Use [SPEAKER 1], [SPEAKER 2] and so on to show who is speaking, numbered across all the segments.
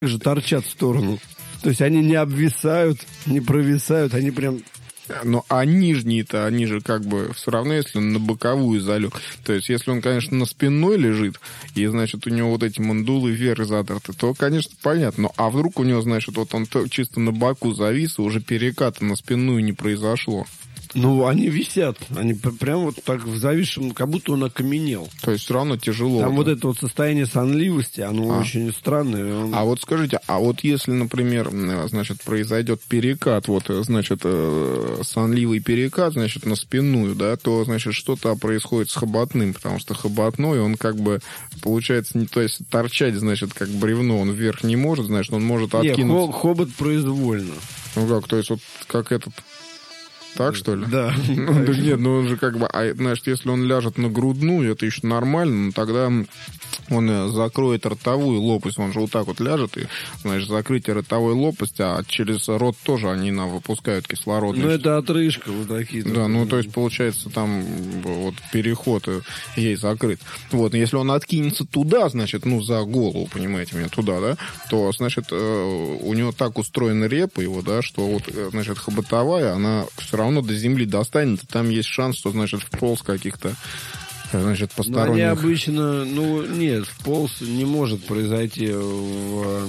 [SPEAKER 1] же торчат в сторону. То есть они не обвисают, не провисают, они прям...
[SPEAKER 2] Ну, а нижние-то, они же как бы все равно, если он на боковую залег. То есть, если он, конечно, на спинной лежит, и, значит, у него вот эти мандулы вверх задерты, то, конечно, понятно. Ну, а вдруг у него, значит, вот он чисто на боку завис, и уже переката на спинную не произошло.
[SPEAKER 1] Ну, они висят. Они прям вот так в зависшем, как будто он окаменел.
[SPEAKER 2] То есть все равно тяжело.
[SPEAKER 1] Там вот это вот состояние сонливости, оно очень странное.
[SPEAKER 2] А вот скажите, а вот если, например, значит, произойдет перекат, вот, значит, сонливый перекат, значит, на спинную, да, то, значит, что-то происходит с хоботным, потому что хоботной, он как бы, получается, не, то есть торчать, значит, как бревно, он вверх не может, значит, он может откинуть.
[SPEAKER 1] Нет, хобот произвольно.
[SPEAKER 2] Ну как, то есть вот как этот... Так, что ли?
[SPEAKER 1] Да.
[SPEAKER 2] Ну, да нет, ну он же как бы... А, значит, если он ляжет на грудную, это еще нормально, но тогда он закроет ротовую лопасть. Он же вот так вот ляжет, и, значит, закрытие ротовой лопасти, а через рот тоже они нам выпускают кислород.
[SPEAKER 1] Ну, это отрыжка вот такие.
[SPEAKER 2] Да, ну, то есть, получается, там вот переход ей закрыт. Вот, если он откинется туда, значит, ну, за голову, понимаете меня, туда, да, то, значит, у него так устроена репа его, да, что вот, значит, хоботовая, она все равно до земли достанет, и там есть шанс, что, значит, вполз каких-то, значит, посторонних...
[SPEAKER 1] Но они обычно, ну, нет, вполз не может произойти в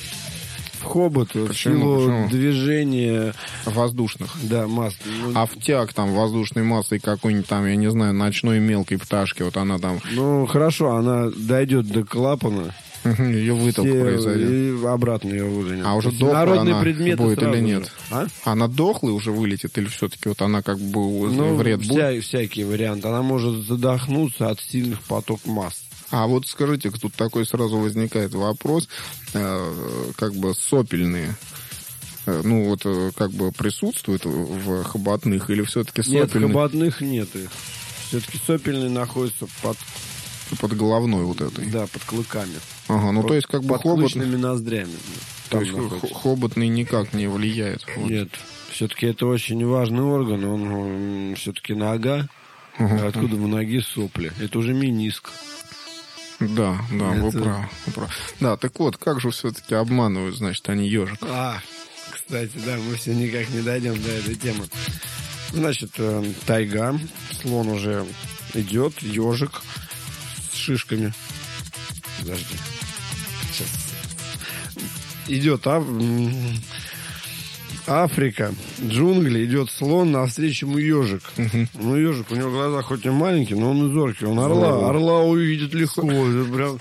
[SPEAKER 1] хобот в силу движения...
[SPEAKER 2] Воздушных.
[SPEAKER 1] Да, масс.
[SPEAKER 2] А втяг там воздушной массой какой-нибудь там, я не знаю, ночной мелкой пташки, вот она там...
[SPEAKER 1] Ну, хорошо, она дойдет до клапана.
[SPEAKER 2] Ее выток произойдет.
[SPEAKER 1] И обратно ее выгонят.
[SPEAKER 2] А уже дохлая она будет или нет?
[SPEAKER 1] А?
[SPEAKER 2] Она дохлая уже вылетит или все-таки вот она как бы вред будет?
[SPEAKER 1] Всякие варианты. Она может задохнуться от сильных потоков масс.
[SPEAKER 2] А вот скажите, тут такой сразу возникает вопрос, как бы сопельные, ну вот как бы присутствуют в хоботных или все-таки сопельные?
[SPEAKER 1] Нет, хоботных нет их. Все-таки сопельные находятся
[SPEAKER 2] под головной вот этой.
[SPEAKER 1] Да, под клыками.
[SPEAKER 2] Ага, ну то есть как бы
[SPEAKER 1] под клычными ноздрями.
[SPEAKER 2] То есть хоботный никак не влияет? Вот.
[SPEAKER 1] Нет, все-таки это очень важный орган, он все-таки нога, откуда в ноге сопли. Это уже мениск.
[SPEAKER 2] Да, вы правы. Да, так вот, как же все-таки обманывают, значит, они ежик?
[SPEAKER 1] Кстати, да, мы все никак не дойдем до этой темы. Значит, тайга, слон уже идет, ежик с шишками. Подожди. Сейчас. Идет Африка, джунгли, идет слон, навстречу ему ежик. Ну, ежик, у него глаза хоть и маленькие, но он и зоркий. Он орла увидит легко. Прям...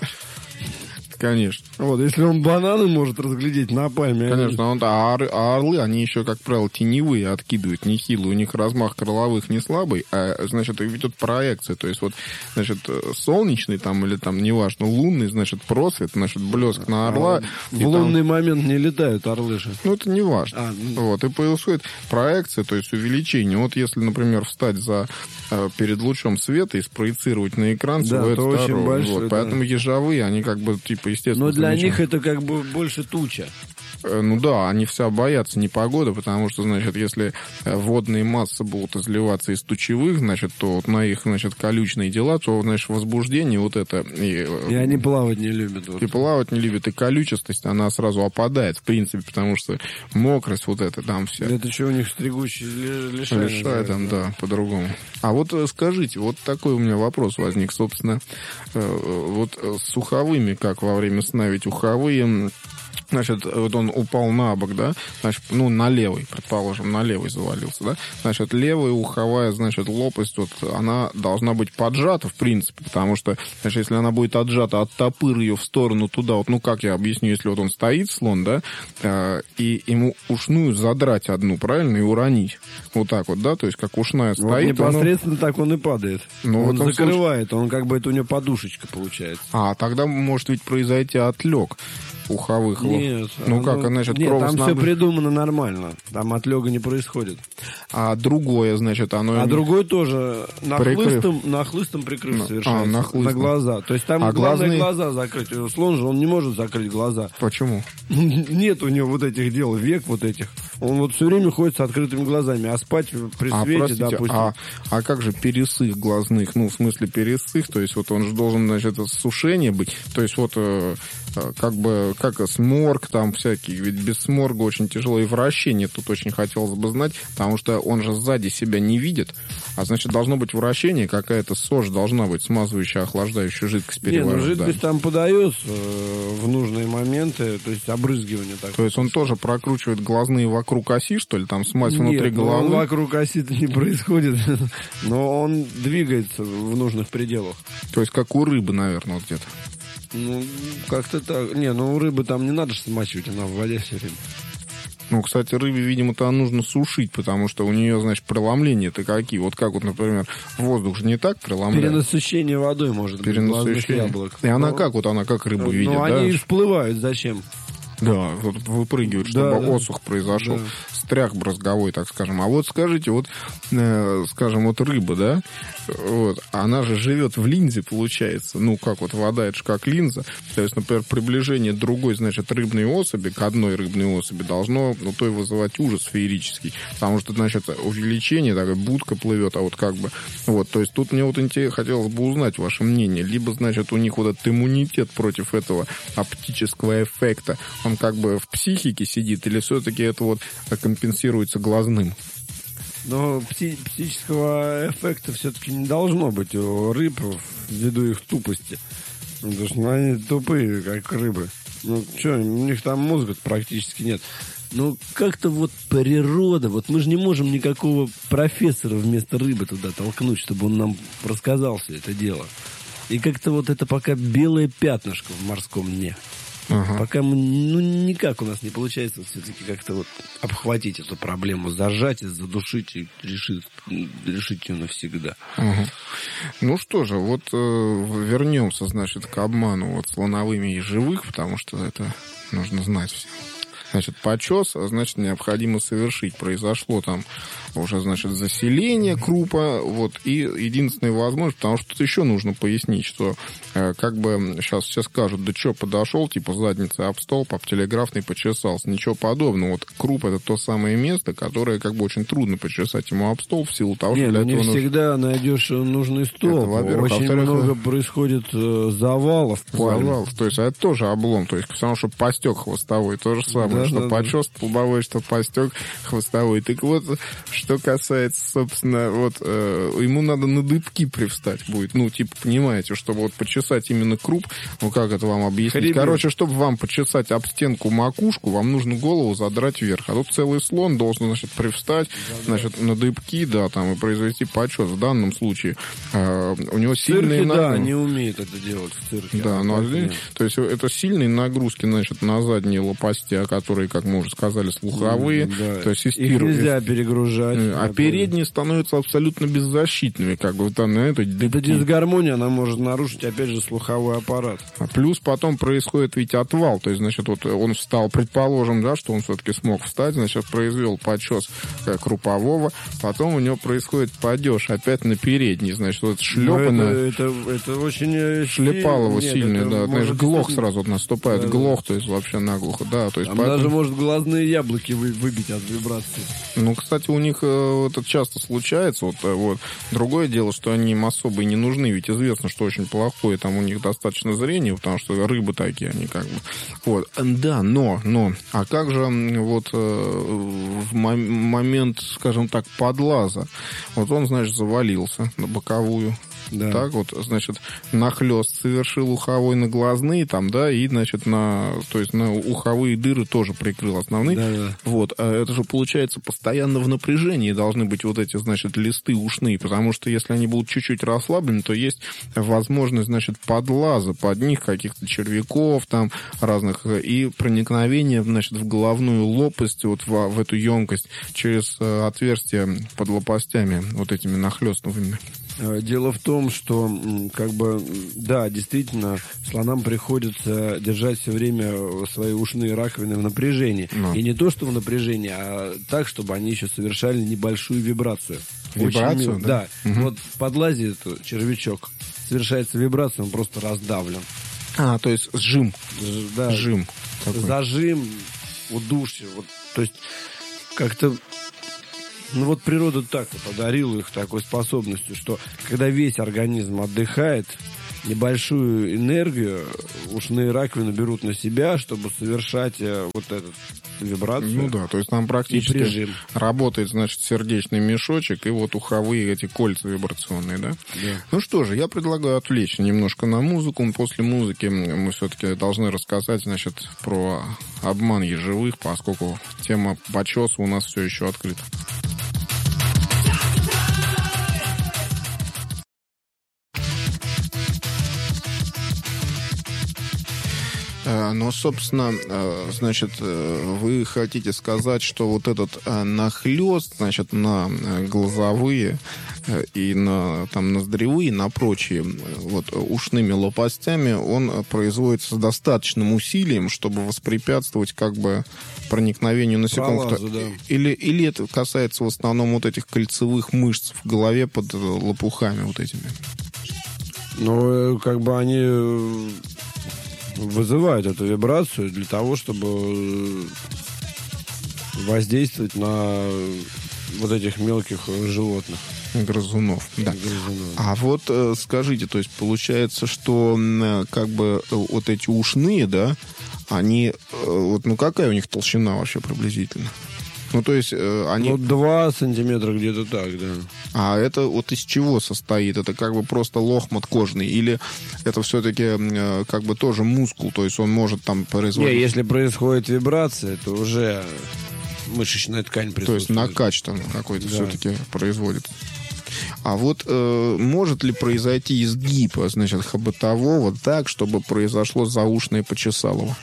[SPEAKER 2] Конечно.
[SPEAKER 1] Вот, если он бананы может разглядеть на пальме.
[SPEAKER 2] Конечно, а орлы, они еще, как правило, теневые откидывают, нехилые. У них размах крыловых не слабый, а, значит, ведет проекция. То есть, вот, значит, солнечный там или там, неважно, лунный, значит, просвет, значит, блеск на орла.
[SPEAKER 1] В лунный момент не летают орлы же.
[SPEAKER 2] Ну, это не важно. Вот, и происходит проекция, то есть увеличение. Вот если, например, встать перед лучом света и спроецировать на экран силуэт второго.
[SPEAKER 1] Большой,
[SPEAKER 2] вот, поэтому ежовые, они как бы, типа, естественно...
[SPEAKER 1] Но для них это как бы больше туча.
[SPEAKER 2] Ну да, они вся боятся непогоды, потому что, значит, если водные массы будут изливаться из тучевых, значит, то вот на их, значит, колючные дела, то, значит, возбуждение вот это...
[SPEAKER 1] И они плавать не любят. Вот.
[SPEAKER 2] И плавать не любят, и колючестость, она сразу опадает, в принципе, потому что мокрость вот эта там вся.
[SPEAKER 1] Это что у них стригущие лишай?
[SPEAKER 2] Лишай там, да, по-другому. А вот скажите, вот такой у меня вопрос возник, собственно, вот с суховыми, как во время сна, ведь уховые... Значит, вот он упал на бок, да, значит, ну, на левый, предположим, на левый завалился, да, значит, левая уховая, значит, лопасть, вот, она должна быть поджата, в принципе, потому что, значит, если она будет отжата, оттопыр ее в сторону туда, вот, ну, как я объясню, если вот он стоит, слон, да, и ему ушную задрать одну, правильно, и уронить, вот так вот, да, то есть, как ушная
[SPEAKER 1] вот
[SPEAKER 2] стоит.
[SPEAKER 1] непосредственно так он и падает.
[SPEAKER 2] Ну,
[SPEAKER 1] он закрывает, он как бы, это у него подушечка получается.
[SPEAKER 2] Тогда может ведь произойти отлег уховых.
[SPEAKER 1] Нет.
[SPEAKER 2] Ну как, значит,
[SPEAKER 1] нет, там все придумано нормально. Там отлега не происходит.
[SPEAKER 2] А другое, значит, оно...
[SPEAKER 1] А другое тоже нахлыстом прикрыв совершается. На глаза. То есть там главное глаза закрыть. Слон же, он не может закрыть глаза.
[SPEAKER 2] Почему?
[SPEAKER 1] Нет у него вот этих дел, век вот этих. Он вот все время ходит с открытыми глазами, а спать при свете,
[SPEAKER 2] простите,
[SPEAKER 1] допустим.
[SPEAKER 2] А как же пересых глазных? Ну, в смысле пересых, то есть вот он же должен, значит, сушение быть. То есть вот как бы, как и сморг там всякий, ведь без сморга очень тяжело, и вращение тут очень хотелось бы знать, потому что он же сзади себя не видит, а значит, должно быть вращение, какая-то сожь должна быть, смазывающая, охлаждающая жидкость переваривать.
[SPEAKER 1] Жидкость там подается в нужные моменты, то есть обрызгивание такое.
[SPEAKER 2] То есть он тоже прокручивает глазные вокруг оси, что ли, там смазь внутри головы?
[SPEAKER 1] Нет, вокруг оси-то не происходит, но он двигается в нужных пределах.
[SPEAKER 2] То есть как у рыбы, наверное, вот где-то.
[SPEAKER 1] Ну, как-то так. Не, ну у рыбы там не надо смачивать, она в воде все время.
[SPEAKER 2] Ну, кстати, рыбе, видимо, там нужно сушить, потому что у нее, значит, преломления-то какие. Вот как вот, например, воздух же не так преломляет.
[SPEAKER 1] Перенасыщение водой может быть, глазных яблок.
[SPEAKER 2] И она как вот, она как рыбу видит, да?
[SPEAKER 1] Ну, они всплывают, зачем?
[SPEAKER 2] Да, вот выпрыгивают, чтобы осух произошел. Да. Стрях брызговой, так скажем. А вот скажите, вот, скажем, вот рыба, да, вот, она же живет в линзе, получается. Ну, как вот вода, это же как линза. То есть, например, приближение другой, значит, рыбной особи к одной рыбной особи должно, ну, то и вызывать ужас феерический. Потому что, значит, увеличение, такая будка плывет, а вот как бы, вот, то есть тут мне вот хотелось бы узнать ваше мнение. Либо, значит, у них вот этот иммунитет против этого оптического эффекта, он как бы в психике сидит, или все-таки это вот компенсируется глазным?
[SPEAKER 1] Но психического эффекта все-таки не должно быть у рыб ввиду их тупости. Потому что они тупые, как рыбы. Ну, что, у них там мозга практически нет. Ну, как-то вот природа, вот мы же не можем никакого профессора вместо рыбы туда толкнуть, чтобы он нам рассказал все это дело. И как-то вот это пока белое пятнышко в морском дне. Ага. Пока мы, ну, никак у нас не получается все-таки как-то вот обхватить эту проблему, зажать и задушить и решить ее навсегда.
[SPEAKER 2] Ага. Ну что же, вот вернемся, значит, к обману вот слоновыми и живых, потому что это нужно знать все. Значит, почес, значит, необходимо совершить. Произошло там уже, значит, заселение крупа, вот, и единственная возможность, потому что тут еще нужно пояснить, что как бы сейчас все скажут, да что, подошел, типа, задницей об столб, об телеграфный почесался, ничего подобного. Вот круп — это то самое место, которое как бы очень трудно почесать ему об столб в силу того, что для этого
[SPEAKER 1] всегда найдешь нужный столб. Это, во-первых, очень много происходит завалов.
[SPEAKER 2] Завалов, то есть это тоже облом, то есть все равно, что постек хвостовой, то же самое, что почес столбовой, что постек хвостовой. Так вот, что касается, собственно, вот ему надо на дыбки привстать будет. Ну, типа, понимаете, чтобы вот почесать именно круп, ну, как это вам объяснить? Короче, чтобы вам почесать об стенку макушку, вам нужно голову задрать вверх. А тут целый слон должен, значит, привстать, значит, на дыбки, да, там, и произвести почес. В данном случае у него сильные нагрузки.
[SPEAKER 1] Да, не умеет это делать в цирке.
[SPEAKER 2] Да, то есть это сильные нагрузки, значит, на задние лопастя, которые, как мы уже сказали, слуховые.
[SPEAKER 1] Да.
[SPEAKER 2] То есть
[SPEAKER 1] их нельзя перегружать.
[SPEAKER 2] А передние становятся абсолютно беззащитными, как бы там на это.
[SPEAKER 1] Эта дисгармония, она может нарушить, опять же, слуховой аппарат.
[SPEAKER 2] А плюс потом происходит ведь отвал, то есть, значит, вот он встал, предположим, да, что он все-таки смог встать, значит, произвел почес крупового, потом у него происходит падеж опять на передний, значит, вот шлепанное.
[SPEAKER 1] Это очень
[SPEAKER 2] шлепалово сильное, да, знаешь, глох сразу вот наступает, да, глох, то есть вообще наглухо, да, то есть.
[SPEAKER 1] Там поэтому... даже может глазные яблоки выбить от вибрации.
[SPEAKER 2] Ну, кстати, у них это часто случается. Вот. Другое дело, что они им особо и не нужны. Ведь известно, что очень плохое там у них достаточно зрение, потому что рыбы такие, они как бы... Вот. Да, но... А как же вот в момент, скажем так, подлаза? Вот он, значит, завалился на боковую. Да. Так вот, значит, нахлёст совершил уховой на глазные там, да, и, значит, то есть на уховые дыры тоже прикрыл основные.
[SPEAKER 1] Да.
[SPEAKER 2] Вот, а это же, получается, постоянно в напряжении должны быть вот эти, значит, листы ушные, потому что если они будут чуть-чуть расслаблены, то есть возможность, значит, подлаза под них каких-то червяков там разных и проникновения, значит, в головную лопасть, вот в эту емкость через отверстия под лопастями вот этими нахлёстовыми.
[SPEAKER 1] Дело в том, что, как бы, да, действительно, слонам приходится держать все время свои ушные раковины в напряжении. И не то, что в напряжении, а так, чтобы они еще совершали небольшую вибрацию.
[SPEAKER 2] Вибрацию,
[SPEAKER 1] да? Да. Угу. Вот в подлазе этот червячок совершается вибрация, он просто раздавлен.
[SPEAKER 2] То есть сжим.
[SPEAKER 1] Да.
[SPEAKER 2] Сжим.
[SPEAKER 1] Зажим, удушье. Вот, то есть, как-то... Ну вот природа так вот одарила их такой способностью, что когда весь организм отдыхает, небольшую энергию ушные раковины берут на себя, чтобы совершать вот эту вибрацию.
[SPEAKER 2] Ну да, то есть там практически работает, значит, сердечный мешочек и вот уховые эти кольца вибрационные, да?
[SPEAKER 1] Да.
[SPEAKER 2] Ну что же, я предлагаю отвлечься немножко на музыку. После музыки мы все-таки должны рассказать, значит, про обман ежевых, поскольку тема почеса у нас все еще открыта. Но, собственно, значит, вы хотите сказать, что вот этот нахлёст, значит, на глазовые и на там ноздревые, на прочие вот ушными лопастями, он производится с достаточным усилием, чтобы воспрепятствовать как бы проникновению насекомых.
[SPEAKER 1] Пролазу, да.
[SPEAKER 2] Или это касается в основном вот этих кольцевых мышц в голове под лопухами вот этими?
[SPEAKER 1] Ну, как бы они вызывают эту вибрацию для того, чтобы воздействовать на вот этих мелких животных.
[SPEAKER 2] Грызунов, да.
[SPEAKER 1] Грызунов.
[SPEAKER 2] А вот скажите, то есть получается, что как бы вот эти ушные, да, они, вот, ну какая у них толщина вообще приблизительно? Ну, то есть они...
[SPEAKER 1] Ну, 2 сантиметра где-то так, да.
[SPEAKER 2] А это вот из чего состоит? Это как бы просто лохмат кожный? Или это все-таки как бы тоже мускул? То есть он может там производить...
[SPEAKER 1] Не, если происходит вибрация, то уже мышечная ткань присутствует.
[SPEAKER 2] То есть накач там какой-то
[SPEAKER 1] Да.
[SPEAKER 2] все-таки производит. А вот может ли произойти изгиб, значит, хоботового так, чтобы произошло заушное почесалово?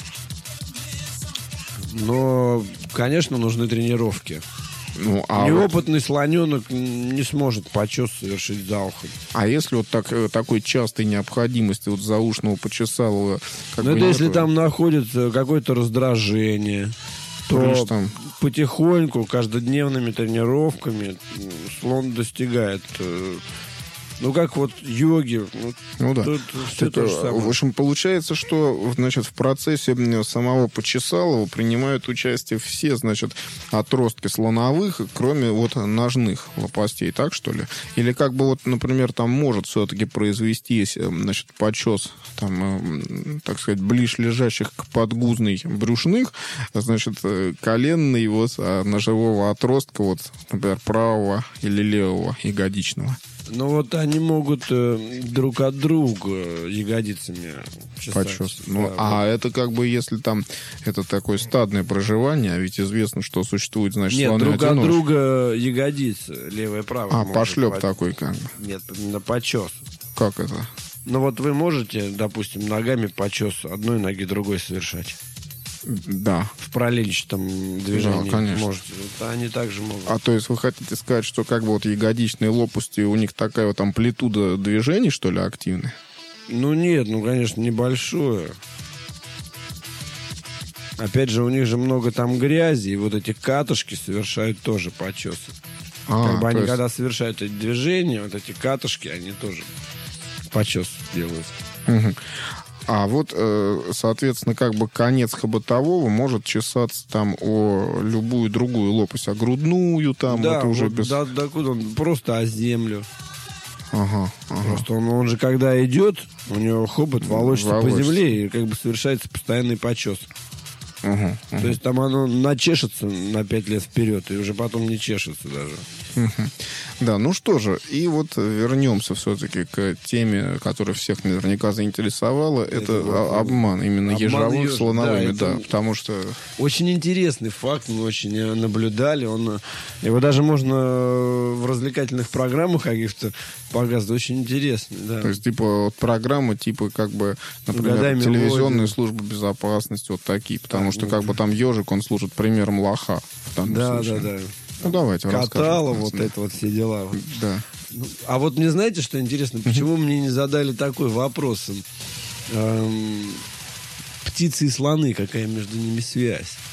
[SPEAKER 1] Но, конечно, нужны тренировки.
[SPEAKER 2] Ну, а
[SPEAKER 1] Неопытный слоненок не сможет почес совершить за ухом.
[SPEAKER 2] А если вот такой частой необходимости вот заушного почесалого... Как
[SPEAKER 1] Но
[SPEAKER 2] бы
[SPEAKER 1] это если
[SPEAKER 2] нету?
[SPEAKER 1] там находится какое-то раздражение, то
[SPEAKER 2] Видишь, там...
[SPEAKER 1] потихоньку, каждодневными тренировками слон достигает... Ну, как вот йоги.
[SPEAKER 2] Ну да.
[SPEAKER 1] Тут все то же самое.
[SPEAKER 2] В общем, получается, что, значит, в процессе самого почесалого принимают участие все, значит, отростки слоновых, кроме вот ножных лопастей, так что ли? Или как бы вот, например, там может все-таки произвестись, значит, почес, там, так сказать, ближе лежащих к подгузной брюшных, значит, коленный вот ножевого отростка, вот, например, правого или левого ягодичного.
[SPEAKER 1] Ну, вот они могут друг от друга ягодицами чесать.
[SPEAKER 2] Почес. Ну,
[SPEAKER 1] Да,
[SPEAKER 2] а это как бы, если там это такое стадное проживание, а ведь известно, что существует, значит,
[SPEAKER 1] Нет,
[SPEAKER 2] слоны
[SPEAKER 1] друг от
[SPEAKER 2] одиночки.
[SPEAKER 1] друга ягодицы, левая и правая.
[SPEAKER 2] А,
[SPEAKER 1] могут
[SPEAKER 2] пошлеп
[SPEAKER 1] быть.
[SPEAKER 2] такой как бы.
[SPEAKER 1] Нет, на почес.
[SPEAKER 2] Как это?
[SPEAKER 1] Ну, вот вы можете, допустим, ногами почес одной ноги другой совершать.
[SPEAKER 2] Да.
[SPEAKER 1] В параллельном движении.
[SPEAKER 2] Да, конечно.
[SPEAKER 1] Можете. Вот они также могут.
[SPEAKER 2] А то есть вы хотите сказать, что как бы вот ягодичные лопасти, у них такая вот амплитуда движений, что ли, активная?
[SPEAKER 1] Ну, нет, ну, конечно, небольшое. Опять же, у них же много там грязи, и вот эти катышки совершают тоже почесы. Как бы
[SPEAKER 2] то
[SPEAKER 1] они,
[SPEAKER 2] есть-
[SPEAKER 1] когда совершают эти движения, вот эти катышки, они тоже почес делают.
[SPEAKER 2] Мгм. А вот, соответственно, как бы конец хоботового может чесаться там о любую другую лопасть, о грудную там,
[SPEAKER 1] Да,
[SPEAKER 2] это уже
[SPEAKER 1] вот
[SPEAKER 2] без...
[SPEAKER 1] до куда он? Просто о землю.
[SPEAKER 2] Ага, ага.
[SPEAKER 1] Просто он же, когда идет, у него хобот волочится по
[SPEAKER 2] Волочится.
[SPEAKER 1] земле, и как бы совершается постоянный почес.
[SPEAKER 2] Ага, ага.
[SPEAKER 1] То есть там оно начешется на 5 лет вперед, и уже потом не чешется даже.
[SPEAKER 2] Мгм. Да, ну что же, и вот вернемся все-таки к теме, которая всех наверняка заинтересовала. Это
[SPEAKER 1] вот
[SPEAKER 2] обман именно
[SPEAKER 1] обман
[SPEAKER 2] ежовых
[SPEAKER 1] ежа,
[SPEAKER 2] слоновыми,
[SPEAKER 1] да,
[SPEAKER 2] да,
[SPEAKER 1] это-
[SPEAKER 2] потому что...
[SPEAKER 1] Очень интересный факт, мы очень наблюдали. Его даже можно в развлекательных программах каких-то показывать. Очень интересный, да.
[SPEAKER 2] То есть, типа, вот программы, типа, как бы, например,
[SPEAKER 1] «Угадай
[SPEAKER 2] телевизионные
[SPEAKER 1] мелодию».
[SPEAKER 2] службы безопасности, вот такие, потому что,
[SPEAKER 1] ну,
[SPEAKER 2] как бы, там ежик, он служит примером лоха. В данном
[SPEAKER 1] Да,
[SPEAKER 2] случае.
[SPEAKER 1] да.
[SPEAKER 2] Ну, давайте,
[SPEAKER 1] Катало,
[SPEAKER 2] расскажите.
[SPEAKER 1] вот это вот все дела.
[SPEAKER 2] Да.
[SPEAKER 1] Ну, а вот мне знаете, что интересно? Почему мне не задали такой вопрос? Птицы и слоны, какая между ними связь?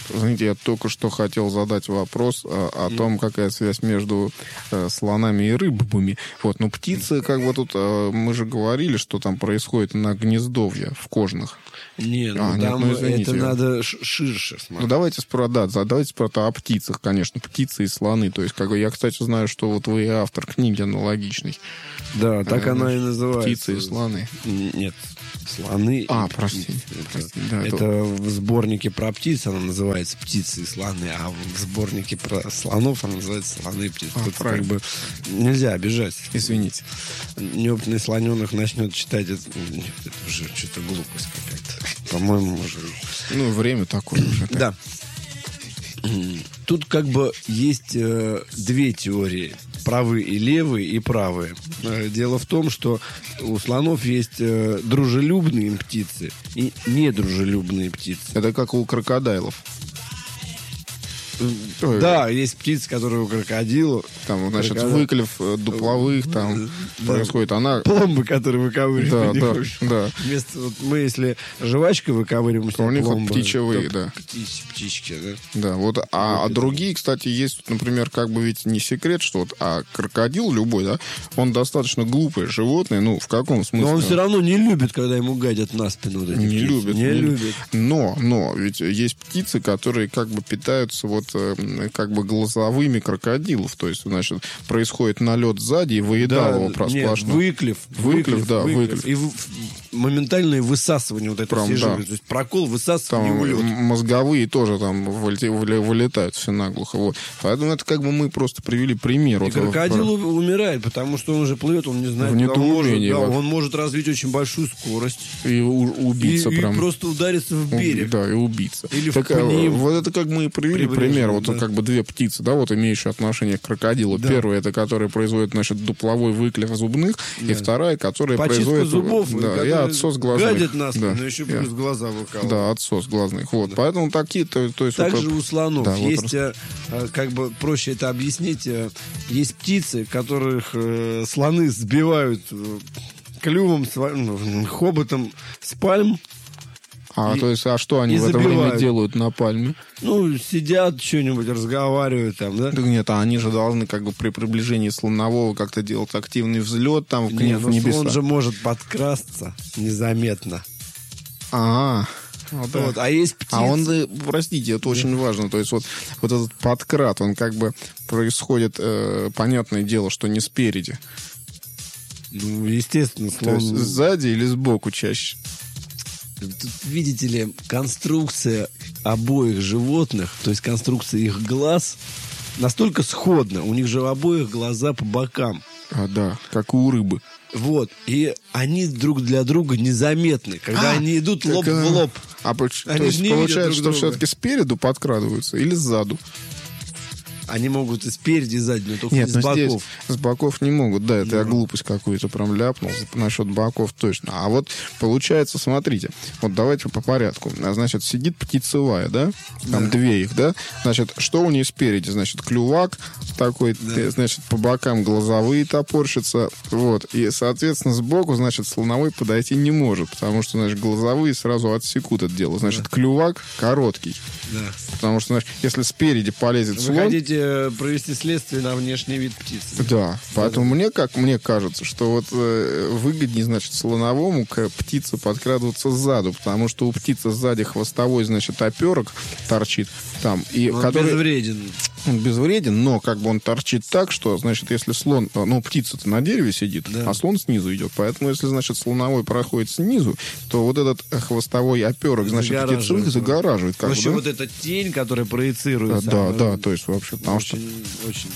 [SPEAKER 2] знаете, я только что хотел задать вопрос о том, какая связь между слонами и рыбами. Вот, но птицы, как бы тут, мы же говорили, что там происходит на гнездовье в кожных.
[SPEAKER 1] Нет,
[SPEAKER 2] извините.
[SPEAKER 1] это надо ширше смотреть.
[SPEAKER 2] Ну, давайте спрота о птицах, конечно, птицы и слоны. То есть, как бы, я, кстати, знаю, что вот вы автор книги аналогичной.
[SPEAKER 1] Да, так она и называется.
[SPEAKER 2] Птицы и слоны.
[SPEAKER 1] Нет, слоны.
[SPEAKER 2] Простите. Да,
[SPEAKER 1] это в сборнике про птиц она называется «Птицы и слоны», а в сборнике про слонов она называется «Слоны и птицы». Тут как бы нельзя обижать.
[SPEAKER 2] Извините.
[SPEAKER 1] Неопытный слоненок начнет читать, это уже что-то глупость какая-то. По-моему, уже...
[SPEAKER 2] Ну, время такое уже. Так.
[SPEAKER 1] Да. Тут как бы есть две теории. Правые и левые, и правые. Дело в том, что у слонов есть дружелюбные птицы и недружелюбные птицы.
[SPEAKER 2] Это как у крокодилов.
[SPEAKER 1] Да, есть птицы, которые у крокодила.
[SPEAKER 2] Там, значит, выклев дупловых там происходит. Она...
[SPEAKER 1] Пломбы, которые выковыривают.
[SPEAKER 2] Да.
[SPEAKER 1] Вместо, вот мы, если жвачкой выковыриваем,
[SPEAKER 2] то у них
[SPEAKER 1] пломбы,
[SPEAKER 2] птичевые, да.
[SPEAKER 1] Птички, да.
[SPEAKER 2] Да, вот, а другие, кстати, есть, например, как бы ведь не секрет, что вот, крокодил любой, да, он достаточно глупое животное, ну, в каком смысле?
[SPEAKER 1] Но он все равно не любит, когда ему гадят на спину. Вот эти
[SPEAKER 2] не
[SPEAKER 1] птицы.
[SPEAKER 2] любит. Но, ведь есть птицы, которые как бы питаются вот как бы глазовыми крокодилов, то есть, значит, происходит налет сзади и выедал его сплошно.
[SPEAKER 1] Выклев.
[SPEAKER 2] И
[SPEAKER 1] моментальное высасывание вот этого всей жидкости. То есть прокол, высасывание, улет.
[SPEAKER 2] Мозговые тоже там вылетают все наглухо. Вот. Поэтому это как бы мы просто привели пример.
[SPEAKER 1] И крокодил умирает, потому что он уже плывет, он не знает, он может развить очень большую скорость.
[SPEAKER 2] И убиться прям.
[SPEAKER 1] И просто удариться в берег.
[SPEAKER 2] Да, и убиться.
[SPEAKER 1] Или
[SPEAKER 2] так, вот это как мы и привели пример. Вот как бы две птицы, да, вот имеющие отношение к крокодилу. Да. Первая, это которая производит, значит, дупловой выклев зубных, и вторая, которая производит...
[SPEAKER 1] зубов,
[SPEAKER 2] и отсос глазных.
[SPEAKER 1] Гадит нас, но еще плюс глаза выкалывает.
[SPEAKER 2] Да, отсос глазных. Вот. Да. Поэтому такие... То есть
[SPEAKER 1] также у слонов есть, как бы проще это объяснить, есть птицы, которых слоны сбивают клювом, хоботом с пальм.
[SPEAKER 2] То есть, что они в это время делают на пальме?
[SPEAKER 1] Ну, сидят, что-нибудь разговаривают там, да?
[SPEAKER 2] Да нет, они же должны как бы при приближении слонового как-то делать активный взлет там в небеса.
[SPEAKER 1] Он же может подкрасться незаметно.
[SPEAKER 2] Вот,
[SPEAKER 1] а есть птицы.
[SPEAKER 2] Простите, это очень важно. То есть вот этот подкрат, он как бы происходит, понятное дело, что не спереди.
[SPEAKER 1] Ну, естественно, слон...
[SPEAKER 2] То есть сзади или сбоку чаще?
[SPEAKER 1] Тут, видите ли, конструкция обоих животных, то есть конструкция их глаз, настолько сходна. У них же у обоих глаза по бокам.
[SPEAKER 2] Да, как у рыбы.
[SPEAKER 1] Вот. И они друг для друга незаметны, когда они идут лоб в лоб.
[SPEAKER 2] То есть получается, что все-таки спереду подкрадываются или сзаду?
[SPEAKER 1] Они могут и спереди, и сзади, но только
[SPEAKER 2] не с боков.
[SPEAKER 1] Здесь
[SPEAKER 2] с боков не могут, да, это я глупость какую-то прям ляпнул насчет боков точно. А вот получается, смотрите, вот давайте по порядку. Значит, сидит птицевая, да? Там две их, да? Значит, что у нее спереди? Значит, клювак такой, значит, по бокам глазовые топорщатся, вот. И, соответственно, сбоку, значит, слоновой подойти не может, потому что, значит, глазовые сразу отсекут это дело. Значит, клювак короткий. Да. Потому что, значит, если спереди полезет слон...
[SPEAKER 1] Вы хотите провести следствие на внешний вид птицы.
[SPEAKER 2] Да, поэтому мне кажется, что вот выгоднее, значит, слоновому к птице подкрадываться сзаду, потому что у птицы сзади хвостовой, значит, оперок торчит там. И
[SPEAKER 1] он безвреден.
[SPEAKER 2] Он безвреден, но как бы он торчит так, что, значит, если слон... Ну, птица-то на дереве сидит, а слон снизу идет. Поэтому, если, значит, слоновой проходит снизу, то вот этот хвостовой оперок, значит, птицу загораживает.
[SPEAKER 1] В общем, вот эта тень, которая проецируется.
[SPEAKER 2] Да, то есть вообще...
[SPEAKER 1] Очень.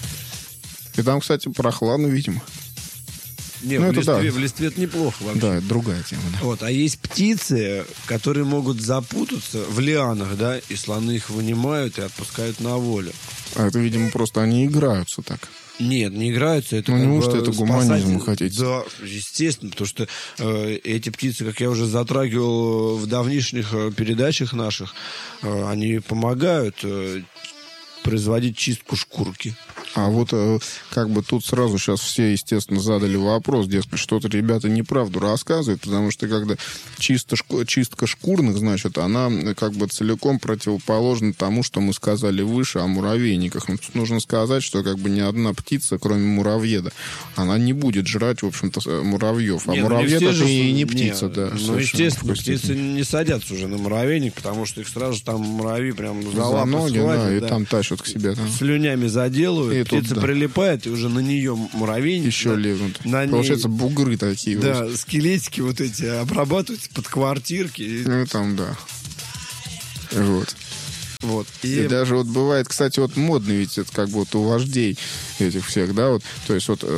[SPEAKER 2] И там, кстати, прохладно, видимо.
[SPEAKER 1] Нет, в листве это неплохо вообще.
[SPEAKER 2] Да, это другая тема. Да.
[SPEAKER 1] Вот, а есть птицы, которые могут запутаться в лианах, да, и слоны их вынимают и отпускают на волю.
[SPEAKER 2] А это, видимо, просто они играются так.
[SPEAKER 1] Нет, не играются. Это
[SPEAKER 2] неужто это гуманизм, вы хотите?
[SPEAKER 1] Да, естественно, потому что эти птицы, как я уже затрагивал в давнишних передачах наших, они помогают производить чистку шкурки.
[SPEAKER 2] А вот как бы тут сразу сейчас все, естественно, задали вопрос, дескать, что-то ребята неправду рассказывают, потому что когда чистка шкурных, значит, она как бы целиком противоположна тому, что мы сказали выше о муравейниках. Но тут нужно сказать, что как бы ни одна птица, кроме муравьеда, она не будет жрать, в общем-то, муравьев. А муравьед это и не птица, да.
[SPEAKER 1] Ну, естественно, птицы не садятся уже на муравейник, потому что их сразу там муравьи прям за лапы
[SPEAKER 2] ноги,
[SPEAKER 1] схватят,
[SPEAKER 2] да, и там тащат к себе. Там.
[SPEAKER 1] Слюнями заделывают, и птица прилипает, и уже на нее муравейник.
[SPEAKER 2] Еще лезут. Получается, бугры такие.
[SPEAKER 1] Да, вот. Скелетики вот эти обрабатываются под квартирки.
[SPEAKER 2] Ну, там, да. Вот.
[SPEAKER 1] Вот.
[SPEAKER 2] И даже вот бывает, кстати, вот модно ведь это как бы вот у вождей этих всех, да, вот, то есть вот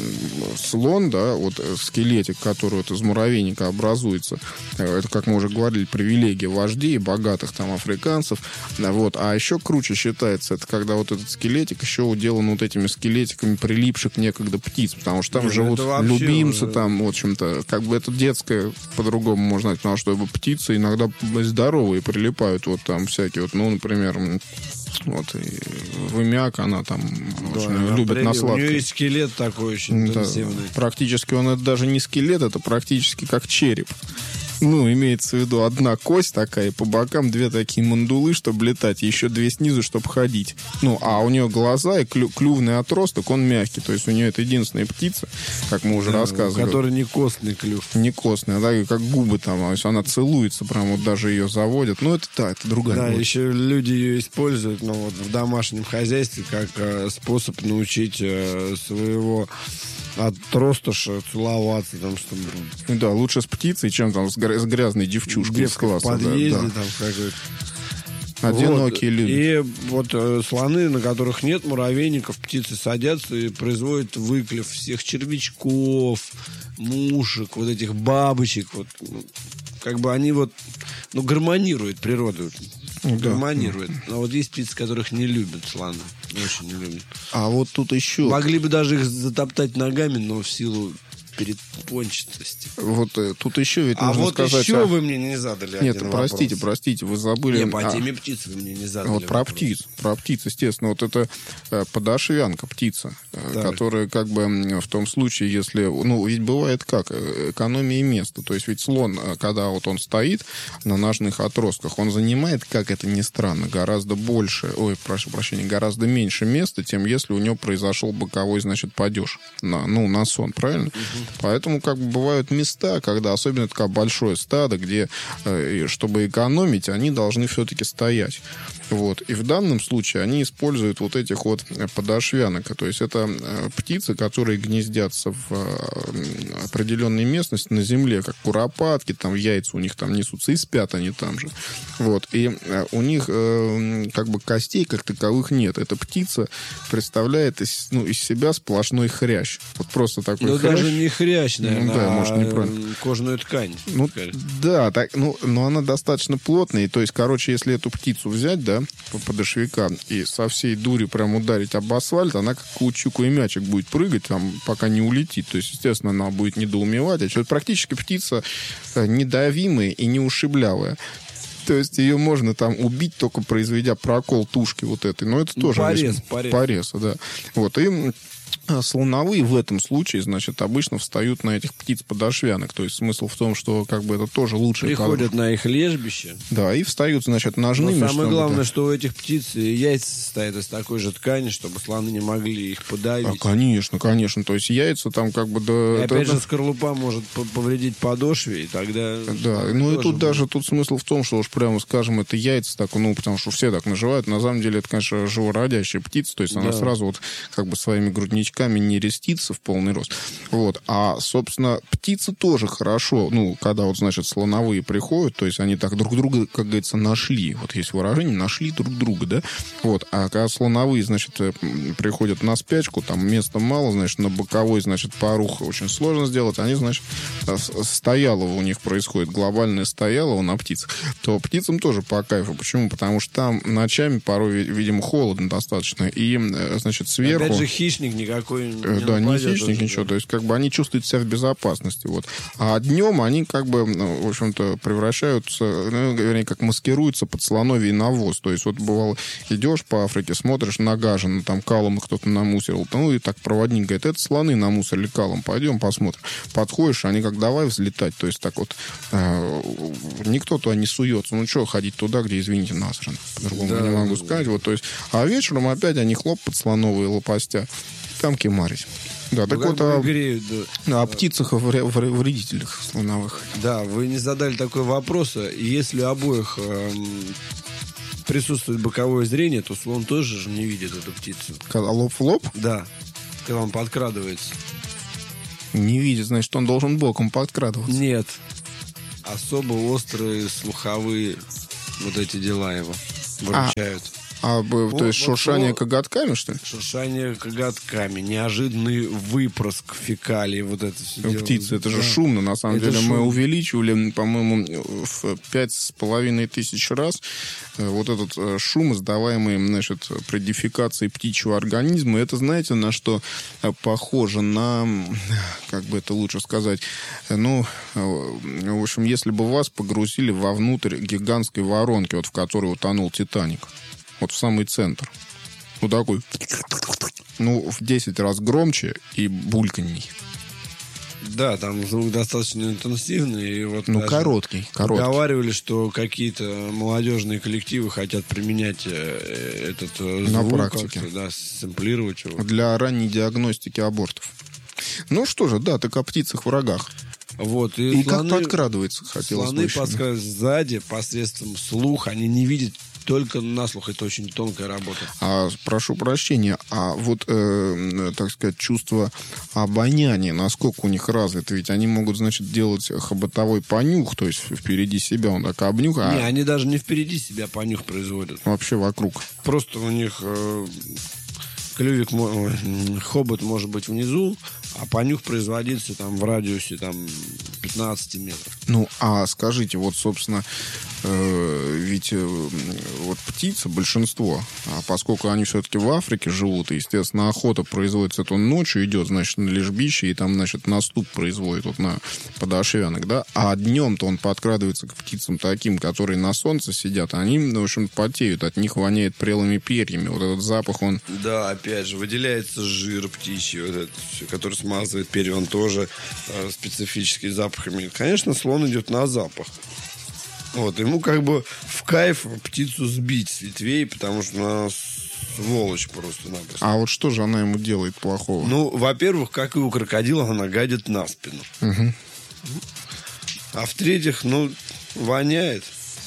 [SPEAKER 2] слон, да, вот скелетик, который вот из муравейника образуется, это, как мы уже говорили, привилегия вождей, богатых там африканцев, вот, а еще круче считается, это когда вот этот скелетик еще уделан вот этими скелетиками прилипших некогда птиц, потому что там живут любимцы, там, в общем-то, как бы это детское, по-другому можно сказать, потому что птицы иногда здоровые прилипают, вот там всякие вот, ну, например, вот и вымяк, она там очень любит на сладкое.
[SPEAKER 1] У нее есть скелет такой очень интенсивный.
[SPEAKER 2] Да, практически он это даже не скелет, это практически как череп. Ну, имеется в виду одна кость такая, по бокам две такие мандулы, чтобы летать, и еще две снизу, чтобы ходить. Ну, а у нее глаза и клювный отросток, он мягкий. То есть у нее это единственная птица, как мы уже рассказывали.
[SPEAKER 1] У которой не костный клюв.
[SPEAKER 2] Не костный, а так как губы там. То есть она целуется, прям вот даже ее заводят. Ну, это да, это другая.
[SPEAKER 1] Да, еще люди ее используют, ну, вот в домашнем хозяйстве как способ научить своего отростыша целоваться там, чтобы...
[SPEAKER 2] Да, лучше с птицей, чем там с грязной девчушкой из класса.
[SPEAKER 1] В подъезде
[SPEAKER 2] да.
[SPEAKER 1] там какой-то.
[SPEAKER 2] Одинокие люди.
[SPEAKER 1] И вот слоны, на которых нет муравейников, птицы садятся и производят выклев всех червячков, мушек, вот этих бабочек. Вот, как бы они вот, ну, гармонируют природу. Гармонирует. А вот есть птицы, которых не любят слоны. Очень не любят.
[SPEAKER 2] А вот тут еще...
[SPEAKER 1] Могли бы даже их затоптать ногами, но в силу перепончатости.
[SPEAKER 2] Вот тут еще ведь нужно
[SPEAKER 1] вот
[SPEAKER 2] сказать...
[SPEAKER 1] еще вы мне не задали.
[SPEAKER 2] Нет, простите, вы забыли...
[SPEAKER 1] Нет, по теме птиц вы мне не задали.
[SPEAKER 2] Вот про птиц, естественно. Вот это подошвянка, птица, которая как бы в том случае, если... Ну, ведь бывает как? Экономия места. То есть ведь слон, когда вот он стоит на ножных отростках, он занимает, как это ни странно, гораздо больше... Ой, прошу прощения, гораздо меньше места, чем если у него произошел боковой, значит, падеж на сон, правильно? Угу. Поэтому как бы бывают места, когда особенно такое большое стадо, где, чтобы экономить, они должны все-таки стоять. Вот. И в данном случае они используют вот этих вот подошвянок. То есть это птицы, которые гнездятся в определенной местности на земле, как куропатки, там яйца у них там несутся, и спят они там же. Вот. И у них как бы костей как таковых нет. Эта птица представляет из себя сплошной хрящ. Вот просто такой хрящ.
[SPEAKER 1] Даже не хрящ, наверное,
[SPEAKER 2] да, может, неправильно.
[SPEAKER 1] Кожаную ткань.
[SPEAKER 2] Да, так, но она достаточно плотная. То есть, короче, если эту птицу взять, да, подошвяка, и со всей дури прям ударить об асфальт, она как каучуковый мячик будет прыгать, там, пока не улетит. То есть, естественно, она будет недоумевать. А что практически птица недавимая и неушиблявая. То есть ее можно там убить, только произведя прокол тушки вот этой. Но это тоже... Порез, да. Вот, и... Слоновые в этом случае, значит, обычно встают на этих птиц подошвянок. То есть смысл в том, что как бы это тоже лучше.
[SPEAKER 1] Приходят на их лежбище.
[SPEAKER 2] Да, и встают, значит, ножными.
[SPEAKER 1] Но самое главное, что у этих птиц яйца состоят из такой же ткани, чтобы слоны не могли их подавить.
[SPEAKER 2] Конечно. То есть яйца там как бы... Да,
[SPEAKER 1] и опять же, скорлупа может повредить подошве, и тогда...
[SPEAKER 2] Да, ну и тут смысл в том, что уж прямо скажем, это яйца так, потому что все так наживают. На самом деле это, конечно, живородящая птица, то есть она сразу вот как бы своими грудничками не рестится в полный рост. Вот. А, собственно, птицы тоже хорошо, когда вот, значит, слоновые приходят, то есть они так друг друга, как говорится, нашли. Вот есть выражение, нашли друг друга, да? Вот. А когда слоновые, значит, приходят на спячку, там места мало, значит, на боковой, значит, порух очень сложно сделать, они, значит, стоялово у них происходит, глобальное стоялово на птицах, то птицам тоже по кайфу. Почему? Потому что там ночами порой, видимо, холодно достаточно, и, значит, сверху...
[SPEAKER 1] Опять же, хищник никакой никакой не
[SPEAKER 2] Да, не
[SPEAKER 1] нападет
[SPEAKER 2] хищник,
[SPEAKER 1] уже,
[SPEAKER 2] ничего.
[SPEAKER 1] да.
[SPEAKER 2] То есть, как бы они чувствуют себя в безопасности. Вот. А днем они, как бы, ну, в общем-то, превращаются, ну, вернее, как маскируются под слоновий навоз. То есть, вот бывало, идешь по Африке, смотришь на гажин, там калом кто-то намусорил. Ну, и так проводник говорит, это слоны намусорили калом, пойдем посмотрим. Подходишь, они как давай взлетать. То есть, так вот, никто туда не суется. Ну, что ходить туда, где, извините, насрано. По-другому
[SPEAKER 1] Да,
[SPEAKER 2] не могу сказать. Вот, то есть, а вечером опять они хлоп под слоновые лопастя. Там кемарить. Да, так вот
[SPEAKER 1] греют, да.
[SPEAKER 2] о птицах и вредителях слоновых.
[SPEAKER 1] Да, вы не задали такой вопрос. Если у обоих присутствует боковое зрение, то слон тоже же не видит эту птицу.
[SPEAKER 2] Когда лоб в лоб?
[SPEAKER 1] Да, когда он подкрадывается.
[SPEAKER 2] Не видит, значит, он должен боком подкрадываться.
[SPEAKER 1] Нет. Особо острые слуховые вот эти дела его выручают.
[SPEAKER 2] То есть шуршание коготками, что ли?
[SPEAKER 1] Шуршание коготками, неожиданный выпрыск фекалий, вот это все дело.
[SPEAKER 2] Птицы, это же шумно, на самом деле. Мы увеличивали, по-моему, в 5500 раз вот этот шум, издаваемый, значит, при дефекации птичьего организма. Это, знаете, на что похоже? На, как бы это лучше сказать, ну, в общем, если бы вас погрузили вовнутрь гигантской воронки, вот в которой утонул «Титаник». Вот в самый центр. Вот такой. Ну, в 10 раз громче и бульканней.
[SPEAKER 1] Да, там звук достаточно интенсивный. И вот
[SPEAKER 2] ну, короткий.
[SPEAKER 1] Говорили, что какие-то молодежные коллективы хотят применять этот звук.
[SPEAKER 2] На практике.
[SPEAKER 1] Да, сэмплировать его.
[SPEAKER 2] Для ранней диагностики абортов. Ну что же, да, так о птицах-врагах.
[SPEAKER 1] Вот,
[SPEAKER 2] и слоны, как подкрадывается, хотелось бы.
[SPEAKER 1] Слоны подкрадываются сзади посредством слуха. Они не видят только на слух. Это очень тонкая работа.
[SPEAKER 2] Прошу прощения, вот, так сказать, чувство обоняния, насколько у них развито? Ведь они могут, значит, делать хоботовой понюх, то есть впереди себя он так обнюх.
[SPEAKER 1] Не, они даже не впереди себя понюх производят.
[SPEAKER 2] Вообще вокруг.
[SPEAKER 1] Просто у них клювик, хобот может быть внизу, а понюх производится там в радиусе там 15 метров.
[SPEAKER 2] Ну, а скажите, вот, собственно, ведь вот птицы, большинство, поскольку они все-таки в Африке живут, и, естественно, охота производится, то ночью идет, значит, на лежбище, и там, значит, наступ производит вот на подошвянок, да, а днем-то он подкрадывается к птицам таким, которые на солнце сидят, они, в общем, потеют, от них воняет прелыми перьями, вот этот запах, он...
[SPEAKER 1] Да, опять же, выделяется жир птичий, вот этот, который смазывает перья, он тоже специфический запах имеет. Конечно, слон идет на запах. Вот, ему как бы в кайф птицу сбить с ветвей, потому что она сволочь просто-напросто.
[SPEAKER 2] А вот что же она ему делает плохого?
[SPEAKER 1] Ну, во-первых, как и у крокодила, она гадит на спину.
[SPEAKER 2] Угу.
[SPEAKER 1] А в-третьих, ну, воняет.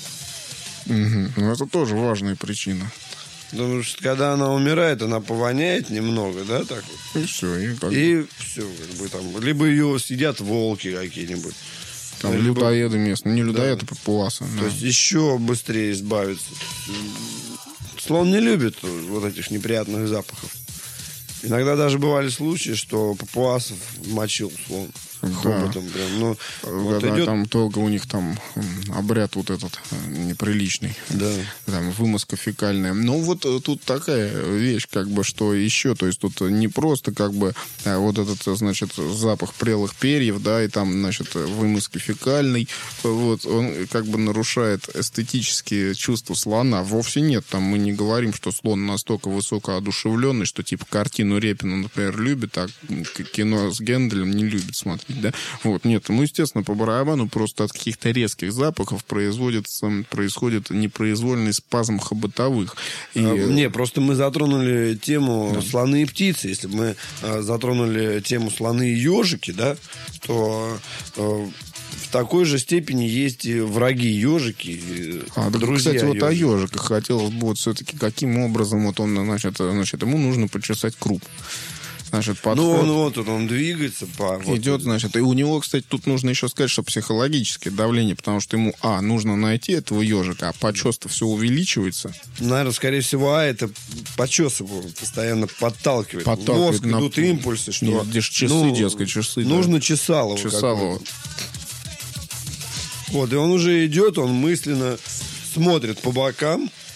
[SPEAKER 2] Угу. Ну, это тоже важная причина.
[SPEAKER 1] Потому что когда она умирает, она повоняет немного, да, так вот.
[SPEAKER 2] И все.
[SPEAKER 1] И все, как бы там. Либо ее съедят волки какие-нибудь.
[SPEAKER 2] Там людоеды местные. Не людоеды, а папуасы.
[SPEAKER 1] То есть еще быстрее избавиться. Слон не любит вот этих неприятных запахов. Иногда даже бывали случаи, что папуасов мочил слон. Хоботом прям. Ну, вот
[SPEAKER 2] когда
[SPEAKER 1] идет...
[SPEAKER 2] там долго у них там обряд вот этот неприличный.
[SPEAKER 1] Да.
[SPEAKER 2] Там вымазка фекальная. Ну, вот тут такая вещь, как бы, что еще, то есть тут не просто, как бы, вот этот, значит, запах прелых перьев, да, и там, значит, вымазки фекальной, вот, он как бы нарушает эстетические чувства слона. Вовсе нет, там мы не говорим, что слон настолько высокоодушевленный, что, типа, картину Репина, например, любит, а кино с Генделем не любит смотреть. Да? Вот, нет, ну, естественно, по барабану просто от каких-то резких запахов происходит непроизвольный спазм хоботовых.
[SPEAKER 1] Не, просто мы затронули тему слоны и птицы. Если бы мы затронули тему слоны и ежики, да, то в такой же степени есть и враги ежики, друзья.
[SPEAKER 2] Кстати, вот
[SPEAKER 1] ежики.
[SPEAKER 2] о ежиках хотелось бы вот все-таки каким образом вот он, значит, ему нужно почесать круп. Значит, подход.
[SPEAKER 1] Ну, он двигается.
[SPEAKER 2] Идет, значит, и у него, кстати, тут нужно еще сказать, что психологическое давление, потому что ему, нужно найти этого ежика, а почес-то все увеличивается.
[SPEAKER 1] Наверное, скорее всего, это почес его постоянно подталкивает. В мозг идут импульсы, что...
[SPEAKER 2] Нет, здесь часы, дескать, часы.
[SPEAKER 1] Нужно чесалово.
[SPEAKER 2] Чесалово.
[SPEAKER 1] Вот, и он уже идет, он мысленно смотрит по бокам,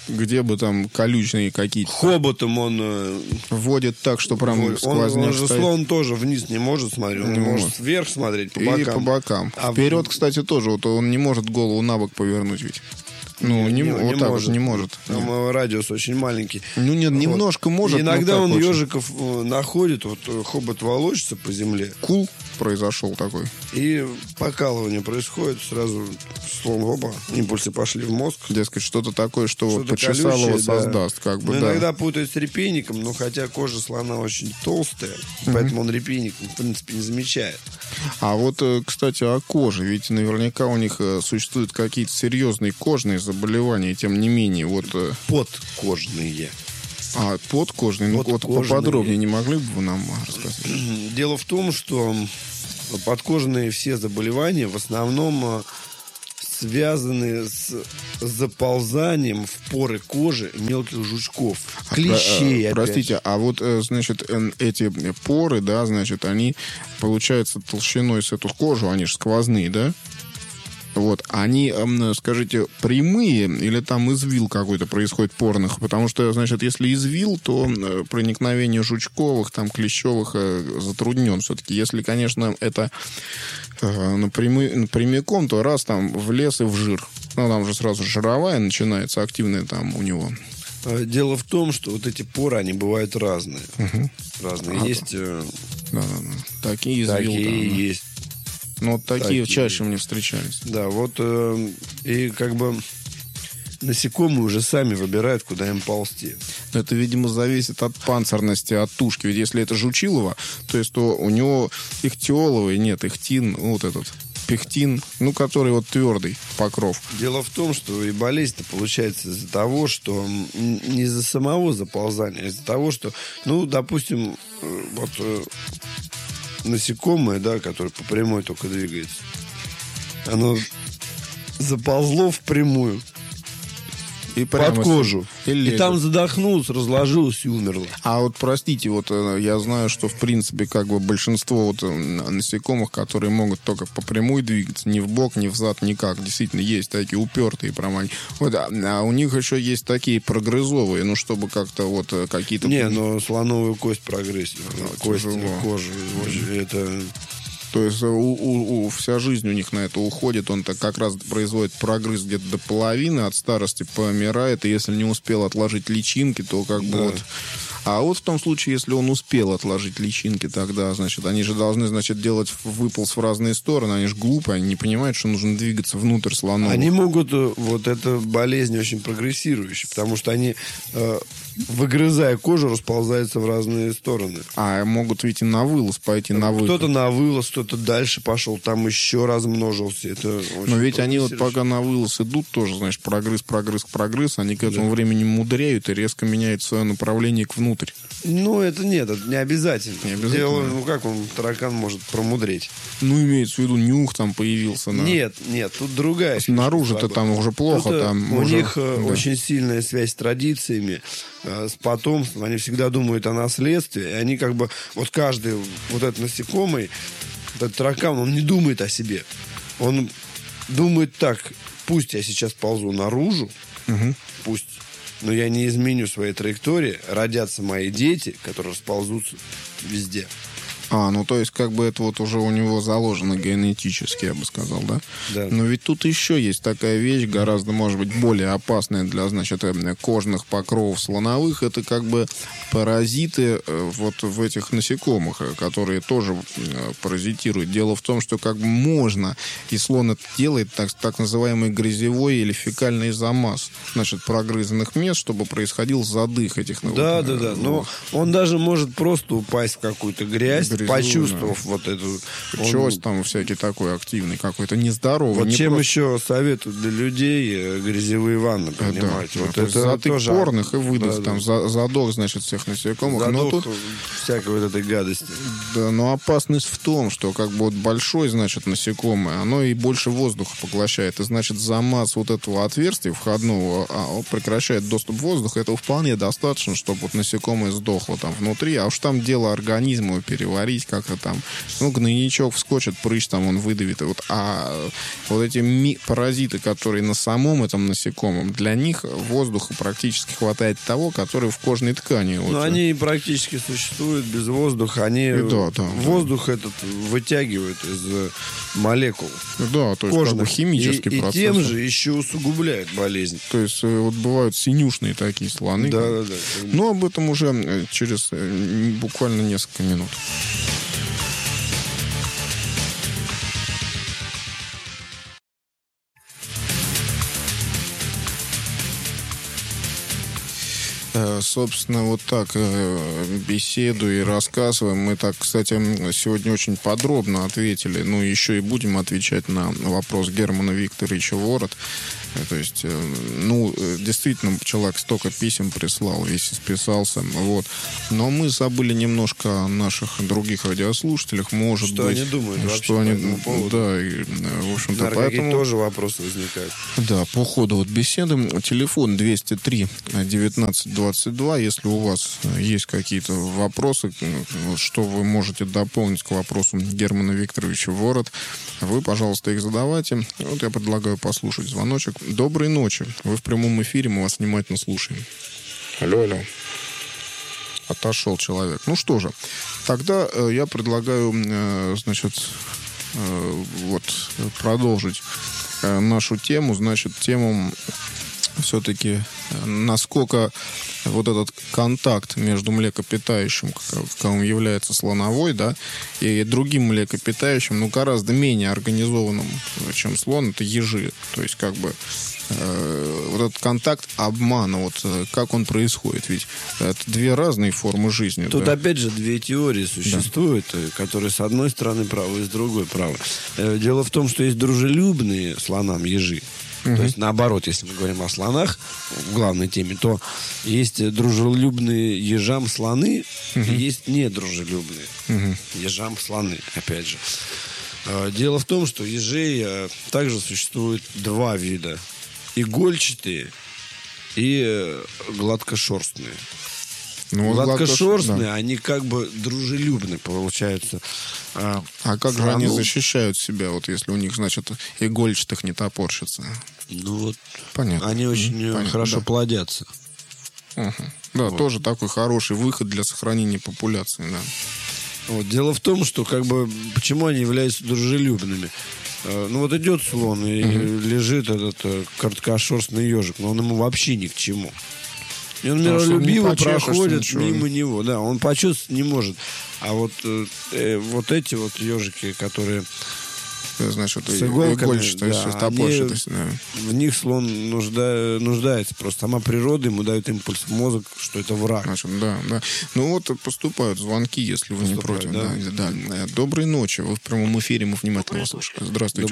[SPEAKER 2] где бы там колючные какие-то.
[SPEAKER 1] Хоботом он...
[SPEAKER 2] Вводит так, что прям сквозняк
[SPEAKER 1] он же
[SPEAKER 2] стоит.
[SPEAKER 1] слон тоже вниз не может смотреть. Он не может вверх смотреть, по бокам.
[SPEAKER 2] И по бокам. Вперед, кстати, тоже. Вот он не может голову на бок повернуть ведь. Ну, вот так вот не может.
[SPEAKER 1] Там радиус очень маленький.
[SPEAKER 2] Ну, нет, немножко может.
[SPEAKER 1] Иногда он ежиков находит, вот хобот волочится по земле.
[SPEAKER 2] Кул произошел такой.
[SPEAKER 1] И покалывание происходит, сразу слон, опа, импульсы пошли в мозг.
[SPEAKER 2] Дескать, что-то такое, что почесал его создаст. Как бы,
[SPEAKER 1] иногда путают с репейником, но хотя кожа слона очень толстая, поэтому он репейник, в принципе, не замечает.
[SPEAKER 2] А вот, кстати, о коже. Ведь наверняка у них существуют какие-то серьезные кожные заболевания, тем не менее. Вот,
[SPEAKER 1] подкожные.
[SPEAKER 2] Подкожные? Ну, вот поподробнее не могли бы вы нам рассказать?
[SPEAKER 1] Дело в том, что подкожные все заболевания в основном связаны с заползанием в поры кожи мелких жучков, клещей.
[SPEAKER 2] Простите, а вот, значит, эти поры, да, значит, они, получается, толщиной с эту кожу, они же сквозные, да? Вот, они, скажите, прямые или там извил какой-то происходит порных? Потому что, значит, если извил, то проникновение жучковых, там, клещевых затруднен все-таки. Если, конечно, это прямиком, то раз там в лес и в жир. Ну, там же сразу жировая начинается, активная там у него.
[SPEAKER 1] Дело в том, что вот эти поры, они бывают разные. Разные. Есть...
[SPEAKER 2] Да. Такие извил.
[SPEAKER 1] Такие есть.
[SPEAKER 2] Ну, вот такие чаще мне встречались.
[SPEAKER 1] Да, вот и как бы насекомые уже сами выбирают, куда им ползти.
[SPEAKER 2] Это, видимо, зависит от панцирности, от тушки. Ведь если это жучилово, то есть то у него ихтиоловый, нет, ихтин, вот этот пехтин, ну, который вот твердый покров.
[SPEAKER 1] Дело в том, что и болезнь-то получается из-за того, что не из-за самого заползания, а из-за того, что, ну, допустим, вот насекомое, да, которое по прямой только двигается, оно заползло впрямую и под кожу. И там задохнулось, разложилось и умерло.
[SPEAKER 2] А вот, простите, вот я знаю, что, в принципе, как бы большинство вот насекомых, которые могут только по прямой двигаться, ни в бок, ни в зад, никак. Действительно, есть такие упертые промани. Вот, а у них еще есть такие прогрызовые, ну, чтобы как-то вот какие-то...
[SPEAKER 1] Не, но слоновую кость прогрызть. Кость, кожу. Это...
[SPEAKER 2] То есть вся жизнь у них на это уходит. Он-то как раз производит прогрыз где-то до половины, от старости помирает. И если не успел отложить личинки, то как бы вот... А вот в том случае, если он успел отложить личинки, тогда, значит, они же должны, значит, делать выполз в разные стороны. Они же глупые, они не понимают, что нужно двигаться внутрь слонов.
[SPEAKER 1] Они могут... Вот эта болезнь очень прогрессирующая, потому что они, выгрызая кожу, расползаются в разные стороны.
[SPEAKER 2] А могут ведь и на вылаз пойти, на выход.
[SPEAKER 1] Кто-то на вылаз, кто-то дальше пошел, там еще размножился. Это
[SPEAKER 2] но ведь они вот пока на вылаз идут, тоже, значит, прогрызз, они к этому времени мудряют и резко меняют свое направление к внутрь.
[SPEAKER 1] Ну, это нет, это не обязательно. Дело, ну, как таракан может промудреть?
[SPEAKER 2] Ну, имеется в виду, нюх там появился.
[SPEAKER 1] Нет, тут другая.
[SPEAKER 2] Снаружи-то там уже плохо. Там
[SPEAKER 1] у них очень сильная связь с традициями, с потомством. Они всегда думают о наследстве. И они как бы, вот каждый вот этот насекомый, этот таракан, он не думает о себе. Он думает так: пусть я сейчас ползу наружу, пусть, но я не изменю своей траектории, родятся мои дети, которые расползутся везде.
[SPEAKER 2] Ну то есть как бы это вот уже у него заложено генетически, я бы сказал, да?
[SPEAKER 1] Да.
[SPEAKER 2] Но ведь тут еще есть такая вещь, гораздо, может быть, более опасная для, значит, кожных покровов слоновых. Это как бы паразиты вот в этих насекомых, которые тоже паразитируют. Дело в том, что как бы можно, и слон это делает, так называемый грязевой или фекальный замаз, значит, прогрызанных мест, чтобы происходил задых этих...
[SPEAKER 1] Да. Но он даже может просто упасть в какую-то грязь, почувствовав вот эту...
[SPEAKER 2] Чёс там всякий такой активный, какой-то нездоровый.
[SPEAKER 1] Вот
[SPEAKER 2] не
[SPEAKER 1] чем
[SPEAKER 2] просто...
[SPEAKER 1] еще советуют для людей грязевые ванны, понимаете?
[SPEAKER 2] Да.
[SPEAKER 1] Вот
[SPEAKER 2] это затык тоже... порных и выдаст, там задох, значит, всех насекомых.
[SPEAKER 1] Задох
[SPEAKER 2] но тут...
[SPEAKER 1] всякой вот этой гадости.
[SPEAKER 2] Да, но опасность в том, что как бы вот большой, значит, насекомое, оно и больше воздуха поглощает. И, значит, замаз вот этого отверстия входного прекращает доступ воздуха. Этого вполне достаточно, чтобы вот насекомое сдохло там внутри. А уж там дело организма переварить. растворить как-то там. Ну, гнойничок вскочит, прыщ там он выдавит. А вот эти паразиты, которые на самом этом насекомом, для них воздуха практически хватает того, который в кожной ткани.
[SPEAKER 1] Ну, они практически существуют без воздуха. Они воздух этот вытягивают из молекул.
[SPEAKER 2] Да, то есть как бы химический процесс.
[SPEAKER 1] И тем же еще усугубляет болезнь.
[SPEAKER 2] То есть вот бывают синюшные такие слоны.
[SPEAKER 1] Да.
[SPEAKER 2] Но об этом уже через буквально несколько минут. Собственно, вот так беседуя и рассказываем. Мы так, кстати, сегодня очень подробно ответили, ну, еще и будем отвечать на вопрос Германа Викторовича Ворот. То есть, ну, действительно, человек столько писем прислал, весь исписался, вот. Но мы забыли немножко о наших других радиослушателях, может
[SPEAKER 1] что
[SPEAKER 2] быть.
[SPEAKER 1] Они думают
[SPEAKER 2] что
[SPEAKER 1] вообще
[SPEAKER 2] они
[SPEAKER 1] по этому поводу.
[SPEAKER 2] Да, и, в общем-то,
[SPEAKER 1] наверное,
[SPEAKER 2] поэтому...
[SPEAKER 1] тоже вопросы возникают.
[SPEAKER 2] Да, по ходу вот беседы. Телефон 203-19-22. Если у вас есть какие-то вопросы, что вы можете дополнить к вопросу Германа Викторовича Ворот, вы, пожалуйста, их задавайте. Вот я предлагаю послушать звоночек. Доброй ночи. Вы в прямом эфире, мы вас внимательно слушаем. Алло. Отошел человек. Ну что же, тогда я предлагаю, значит, вот продолжить нашу тему. Значит, тему все-таки, насколько вот этот контакт между млекопитающим, каковым является слоновой, да, и другим млекопитающим, ну, гораздо менее организованным, чем слон, это ежи. То есть, как бы, вот этот контакт обмана, вот как он происходит, ведь это две разные формы жизни.
[SPEAKER 1] Тут
[SPEAKER 2] да?
[SPEAKER 1] опять же две теории существуют, которые с одной стороны правы и с другой правы. Дело в том, что есть дружелюбные слонам ежи. То есть, наоборот, если мы говорим о слонах, в главной теме, то есть дружелюбные ежам слоны, и есть недружелюбные ежам слоны, опять же. Дело в том, что ежей также существует два вида. Игольчатые и гладкошерстные.
[SPEAKER 2] Ну,
[SPEAKER 1] гладкошерстные,
[SPEAKER 2] да.
[SPEAKER 1] они как бы дружелюбны, получается.
[SPEAKER 2] А как же они защищают себя, вот если у них, значит, игольчатых не топорщится?
[SPEAKER 1] Ну вот,
[SPEAKER 2] понятно.
[SPEAKER 1] Они очень хорошо плодятся.
[SPEAKER 2] Да, вот. Тоже такой хороший выход для сохранения популяции, да.
[SPEAKER 1] Вот. Дело в том, что как бы почему они являются дружелюбными. Ну вот идет слон и лежит этот короткошерстный ежик, но он ему вообще ни к чему. И он миролюбиво проходит мимо него. Да, он почувствовать не может. А вот эти вот ежики, которые
[SPEAKER 2] значит,
[SPEAKER 1] с иголками,
[SPEAKER 2] топорщатость,
[SPEAKER 1] в них слон нуждается. Просто сама природа ему дает импульс в мозг, что это враг.
[SPEAKER 2] Значит, да. Ну вот поступают звонки, если вы не против. Да. Доброй ночи. Вы в прямом эфире, мы внимательно вас слушаем. Здравствуйте.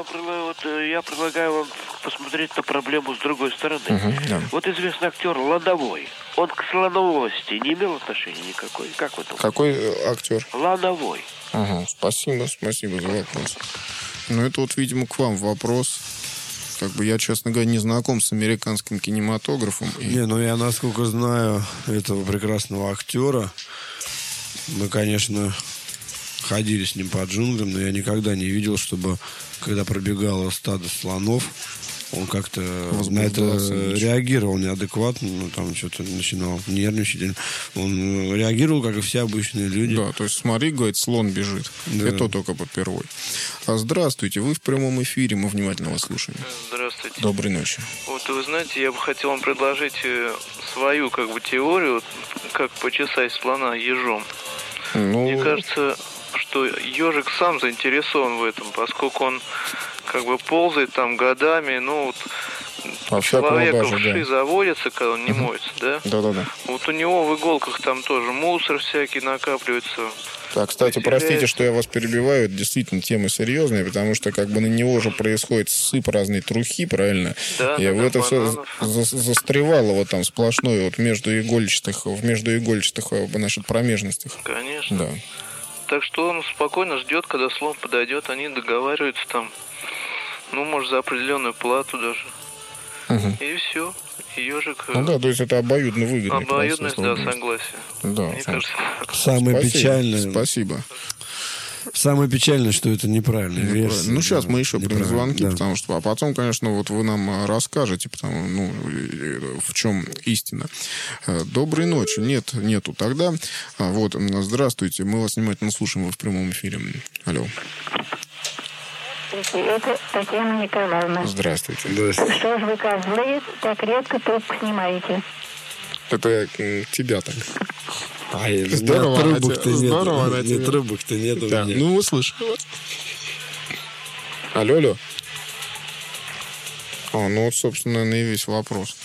[SPEAKER 3] Я предлагаю вам посмотреть на проблему с другой стороны.
[SPEAKER 2] Да.
[SPEAKER 3] Вот известный актер Лановой. Он к слоновости не имел отношения никакой. Как вы думаете?
[SPEAKER 2] Какой актер?
[SPEAKER 3] Лановой.
[SPEAKER 2] Спасибо за вопрос. Ну, это вот, видимо, к вам вопрос. Как бы я, честно говоря, не знаком с американским кинематографом.
[SPEAKER 1] Не, ну я, насколько знаю этого прекрасного актера, мы, конечно, ходили с ним по джунглям, но я никогда не видел, чтобы, когда пробегало стадо слонов, он как-то на это реагировал неадекватно, ну, там что-то начинал нервничать. Он реагировал, как и все обычные люди.
[SPEAKER 2] Да, то есть, смотри, говорит, слон бежит. Да. Это только попервой. Здравствуйте, вы в прямом эфире, мы внимательно вас слушаем.
[SPEAKER 4] Здравствуйте.
[SPEAKER 2] Доброй ночи.
[SPEAKER 4] Вот, вы знаете, я бы хотел вам предложить свою, как бы, теорию, как почесать слона ежом. Мне кажется, что ежик сам заинтересован в этом, поскольку он как бы ползает там годами, ну вот человека вши заводится, когда он не моется, да?
[SPEAKER 2] Да.
[SPEAKER 4] Вот у него в иголках там тоже мусор всякий накапливается.
[SPEAKER 2] Так, кстати, простите, что я вас перебиваю, это действительно тема серьезная, потому что как бы на него же происходит сыпь разной трухи, правильно?
[SPEAKER 4] Да,
[SPEAKER 2] и это все застревало вот там сплошной вот в междуигольчатых, значит, промежностях.
[SPEAKER 4] Конечно.
[SPEAKER 2] Да.
[SPEAKER 4] Так что он спокойно ждет, когда слон подойдет, они договариваются там, ну, может, за определенную плату даже. И все. ежик...
[SPEAKER 2] Ну да, то есть это обоюдно выгодно.
[SPEAKER 4] Обоюдность, да, согласие.
[SPEAKER 2] Да,
[SPEAKER 4] мне кажется.
[SPEAKER 1] Самое печальное...
[SPEAKER 2] Спасибо.
[SPEAKER 1] Самое печальное, что это неправильная версия.
[SPEAKER 2] Ну, сейчас мы еще примем звонки,
[SPEAKER 1] да.
[SPEAKER 2] потому что... А потом, конечно, вот вы нам расскажете, в чем истина. Доброй ночи. Нету тогда. Вот, здравствуйте. Мы вас внимательно слушаем, вы в прямом эфире. Алло.
[SPEAKER 5] Это Татьяна Николаевна.
[SPEAKER 2] Здравствуйте.
[SPEAKER 5] Что ж вы, козлы, так редко трубку снимаете?
[SPEAKER 2] Это я тебя так.
[SPEAKER 1] Здорово,
[SPEAKER 2] трубок-то нет.
[SPEAKER 1] Здорово, нет, трубок-то нет у
[SPEAKER 2] Да.
[SPEAKER 1] меня.
[SPEAKER 2] Ну, услышал. Алло. Ну вот, собственно, и весь вопрос.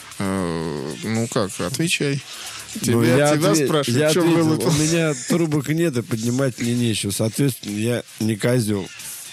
[SPEAKER 2] Ну как, отвечай. Тебя спрашивают, что вылупил?
[SPEAKER 1] У меня трубок нет, и поднимать мне нечего. Соответственно, я не козел.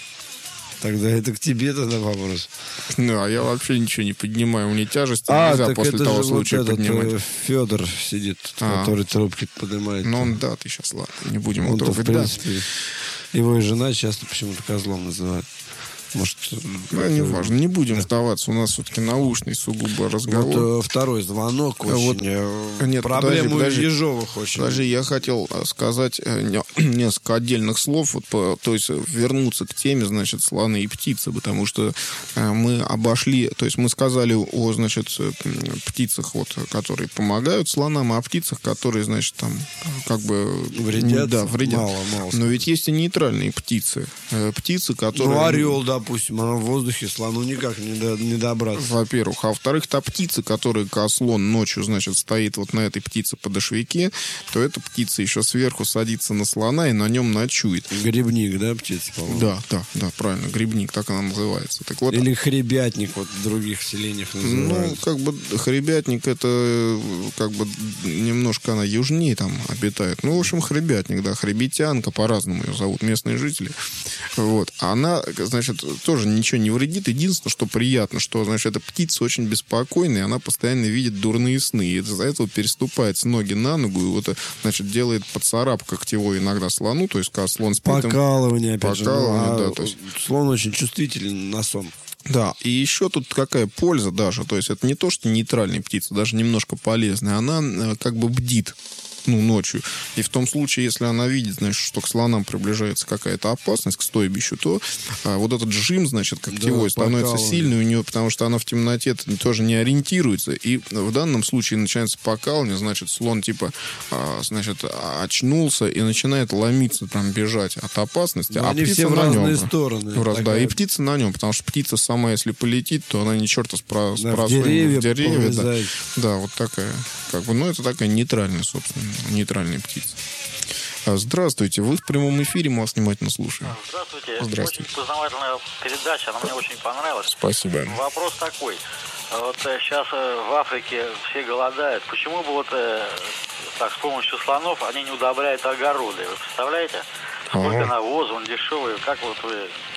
[SPEAKER 1] Тогда это к тебе тогда вопрос.
[SPEAKER 2] Ну, а я вообще ничего не поднимаю. У меня тяжести нельзя после того случая поднимать.
[SPEAKER 1] Федор сидит, который трубки поднимает.
[SPEAKER 2] Ну, да, ты сейчас, ладно, не будем его
[SPEAKER 1] Он-то,
[SPEAKER 2] трогать.
[SPEAKER 1] в принципе, его и жена часто почему-то козлом называют. Может,
[SPEAKER 2] не важно, не будем вдаваться. У нас все-таки научный сугубо разговор.
[SPEAKER 1] Вот второй звонок очень...
[SPEAKER 2] Нет,
[SPEAKER 1] проблему
[SPEAKER 2] подожди.
[SPEAKER 1] Ежовых очень.
[SPEAKER 2] Подожди, я хотел сказать несколько отдельных слов, то есть вернуться к теме, значит, слоны и птицы, потому что мы обошли, то есть мы сказали о, значит, птицах, вот, которые помогают слонам, а о птицах, которые, значит, там, как бы...
[SPEAKER 1] Вредят?
[SPEAKER 2] Да, вредят.
[SPEAKER 1] Мало.
[SPEAKER 2] Но ведь есть и нейтральные птицы. Птицы, которые...
[SPEAKER 1] Ну, орел, допустим, она в воздухе, слону никак не добраться.
[SPEAKER 2] Во-первых. А во-вторых, та птица, которая слон ночью, значит, стоит вот на этой птице-подошвике, то эта птица еще сверху садится на слона и на нем ночует.
[SPEAKER 1] Грибник, да, птица, по-моему?
[SPEAKER 2] Да, правильно. Грибник, так она называется. Так вот,
[SPEAKER 1] или хребятник, вот в других селениях называют.
[SPEAKER 2] Ну, как бы хребятник, это как бы немножко она южнее там обитает. Ну, в общем, хребятник, да, хребетянка, по-разному ее зовут местные жители. Вот. Она, значит, тоже ничего не вредит. Единственное, что приятно, что, значит, эта птица очень беспокойная, она постоянно видит дурные сны. И из-за этого переступает с ноги на ногу и вот, значит, делает поцарапку когтевой иногда слону, то есть, когда слон спит...
[SPEAKER 1] Покалывание, опять же.
[SPEAKER 2] Да, то есть...
[SPEAKER 1] Слон очень чувствителен на сон.
[SPEAKER 2] Да, и еще тут какая польза даже, то есть это не то, что нейтральная птица, даже немножко полезная, она как бы бдит. Ночью. И в том случае, если она видит, значит, что к слонам приближается какая-то опасность, к стойбищу, то вот этот жим, значит, когтевой, становится сильный у нее, потому что она в темноте тоже не ориентируется. И в данном случае начинается покалывание, значит, слон типа, значит, очнулся и начинает ломиться, там, бежать от опасности.
[SPEAKER 1] Но
[SPEAKER 2] а
[SPEAKER 1] они
[SPEAKER 2] птица
[SPEAKER 1] все в
[SPEAKER 2] на
[SPEAKER 1] разные
[SPEAKER 2] нем.
[SPEAKER 1] стороны.
[SPEAKER 2] Да, и птица на нем, потому что птица сама, если полетит, то она ни черта
[SPEAKER 1] в деревья.
[SPEAKER 2] Да, вот такая. Как бы, это такая нейтральная, собственно. Нейтральная птица. Здравствуйте, вы в прямом эфире, мы вас внимательно слушаем.
[SPEAKER 6] Здравствуйте. Очень познавательная передача, она мне очень понравилась.
[SPEAKER 2] Спасибо.
[SPEAKER 6] Вопрос такой. Вот сейчас в Африке все голодают. Почему бы так с помощью слонов они не удобряют огороды? Вы представляете? Сколько навоза, он дешевый. Как вот вы...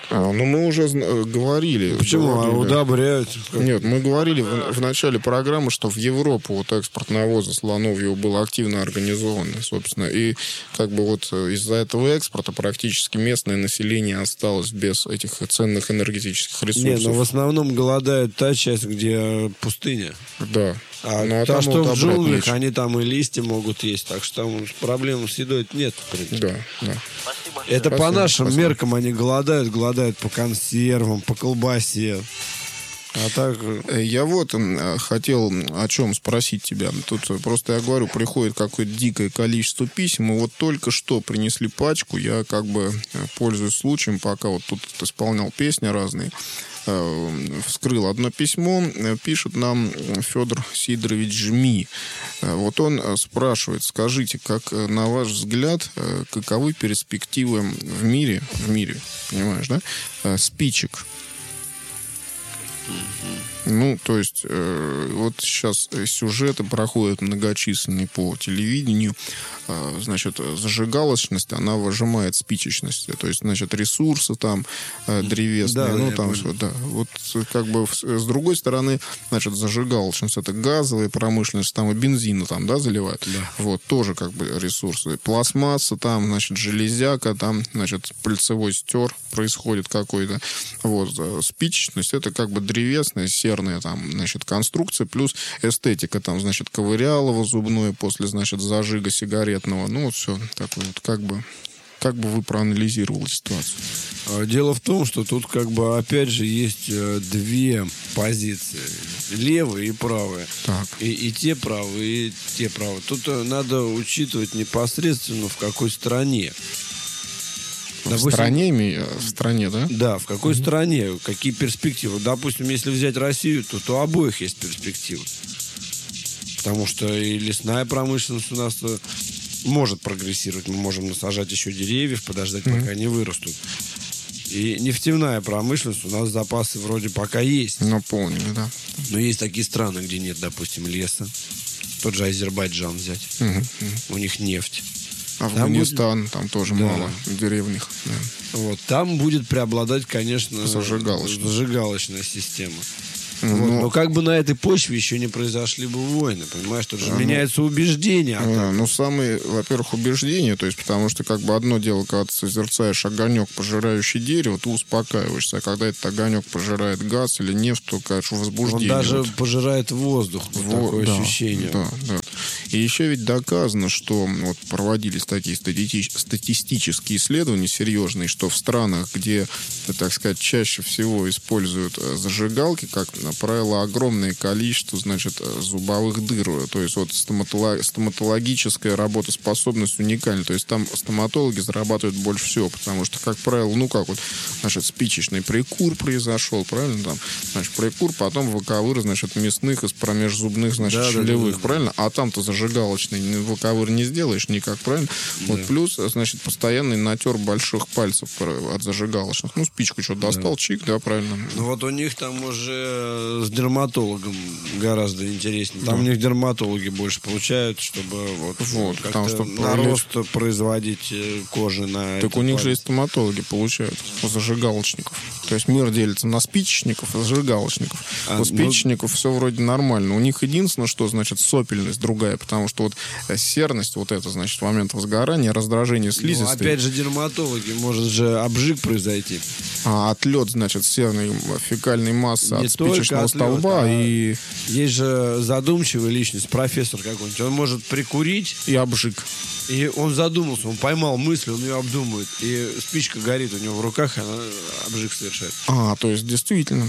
[SPEAKER 2] мы уже говорили.
[SPEAKER 1] Почему? Удобряют?
[SPEAKER 2] Нет, мы говорили в начале программы, что в Европу вот экспорт навоза слоновьего был активно организован, собственно. И как бы вот из-за этого экспорта практически местное население осталось без этих ценных энергетических ресурсов.
[SPEAKER 1] Нет, но в основном голодает та часть, где пустыня.
[SPEAKER 2] Да.
[SPEAKER 1] А что в джунглях, они там и листья могут есть, так что там проблем с едой нет.
[SPEAKER 2] Да.
[SPEAKER 6] Спасибо.
[SPEAKER 1] Это по нашим меркам они голодают по консервам, по колбасе. А так...
[SPEAKER 2] Я вот хотел о чем спросить тебя. Тут просто, я говорю, приходит какое-то дикое количество писем, и вот только что принесли пачку, я как бы пользуюсь случаем, пока вот тут исполнял песни разные, вскрыл одно письмо, пишет нам Федор Сидорович Жми. Вот он спрашивает, скажите, как на ваш взгляд, каковы перспективы в мире, понимаешь, да, спичек? То есть, вот сейчас сюжеты проходят многочисленные по телевидению. Значит, зажигалочность, она выжимает спичечность. То есть, значит, ресурсы там древесные. Вот как бы с другой стороны, значит, зажигалочность — это газовая промышленность, там и бензина там, да, заливают.
[SPEAKER 1] Да.
[SPEAKER 2] Вот, тоже как бы ресурсы. Пластмасса там, значит, железяка там, значит, пыльцевой стер происходит какой-то. Вот, спичечность — это как бы древесная, серная инженерная там, значит, конструкция, плюс эстетика, там, значит, ковырялово зубное после, значит, зажига сигаретного. Ну, вот все такое вот, как бы вы проанализировали ситуацию?
[SPEAKER 1] Дело в том, что тут как бы опять же есть две позиции. Левая и правая.
[SPEAKER 2] Так.
[SPEAKER 1] И те правые, и те правые. Тут надо учитывать непосредственно в какой стране.
[SPEAKER 2] Допустим, в стране, да?
[SPEAKER 1] Да, в какой стране, какие перспективы. Допустим, если взять Россию, то у обоих есть перспективы. Потому что и лесная промышленность у нас может прогрессировать. Мы можем насажать еще деревьев, подождать, пока они вырастут. И нефтяная промышленность у нас запасы вроде пока есть.
[SPEAKER 2] Ну, поняли, да.
[SPEAKER 1] Но есть такие страны, где нет, допустим, леса. Тот же Азербайджан взять. У них нефть.
[SPEAKER 2] Афганистан, там тоже мало деревень. Да.
[SPEAKER 1] Вот, там будет преобладать, конечно,
[SPEAKER 2] зажигалочная
[SPEAKER 1] система. Но как бы на этой почве еще не произошли бы войны, понимаешь? Тут же меняются убеждения.
[SPEAKER 2] Самые, во-первых, убеждения, то есть потому что как бы одно дело, когда ты созерцаешь огонек, пожирающий дерево, ты успокаиваешься, а когда этот огонек пожирает газ или нефть, то, конечно, возбуждение.
[SPEAKER 1] Он даже пожирает воздух, такое ощущение.
[SPEAKER 2] Да. И еще ведь доказано, что вот проводились такие статистические исследования серьезные, что в странах, где, так сказать, чаще всего используют зажигалки, как правило, огромное количество, значит, зубовых дыр. То есть вот стоматологическая работоспособность уникальна. То есть там стоматологи зарабатывают больше всего, потому что, как правило, значит, спичечный прикур произошел, правильно? Там, значит, прикур, потом выковыр, значит, мясных из промежзубных, значит, щелевых, правильно? А там-то зажигалочный выковыр не сделаешь никак, правильно? Да. Вот плюс, значит, постоянный натер больших пальцев от зажигалочных. Ну, спичку что-то достал, чик, да, правильно?
[SPEAKER 1] Ну, вот у них там уже с дерматологом гораздо интереснее. Там у них дерматологи больше получают, чтобы как-то нарост производить кожи на...
[SPEAKER 2] Так у них же и стоматологи получают у зажигалочников. То есть мир делится на спичечников и зажигалочников. У спичечников все вроде нормально. У них единственное, что, значит, сопельность другая, потому что вот серность, вот это, значит, в момент возгорания, раздражение слизистой.
[SPEAKER 1] Опять же, дерматологи, может же обжиг произойти.
[SPEAKER 2] Отлет, значит, серной фекальной массы от спичечного столба. И
[SPEAKER 1] есть же задумчивая личность, профессор какой-нибудь. Он может прикурить
[SPEAKER 2] и обжиг.
[SPEAKER 1] И он задумался, он поймал мысль, он ее обдумывает. И спичка горит у него в руках, и она обжиг совершает.
[SPEAKER 2] То есть действительно.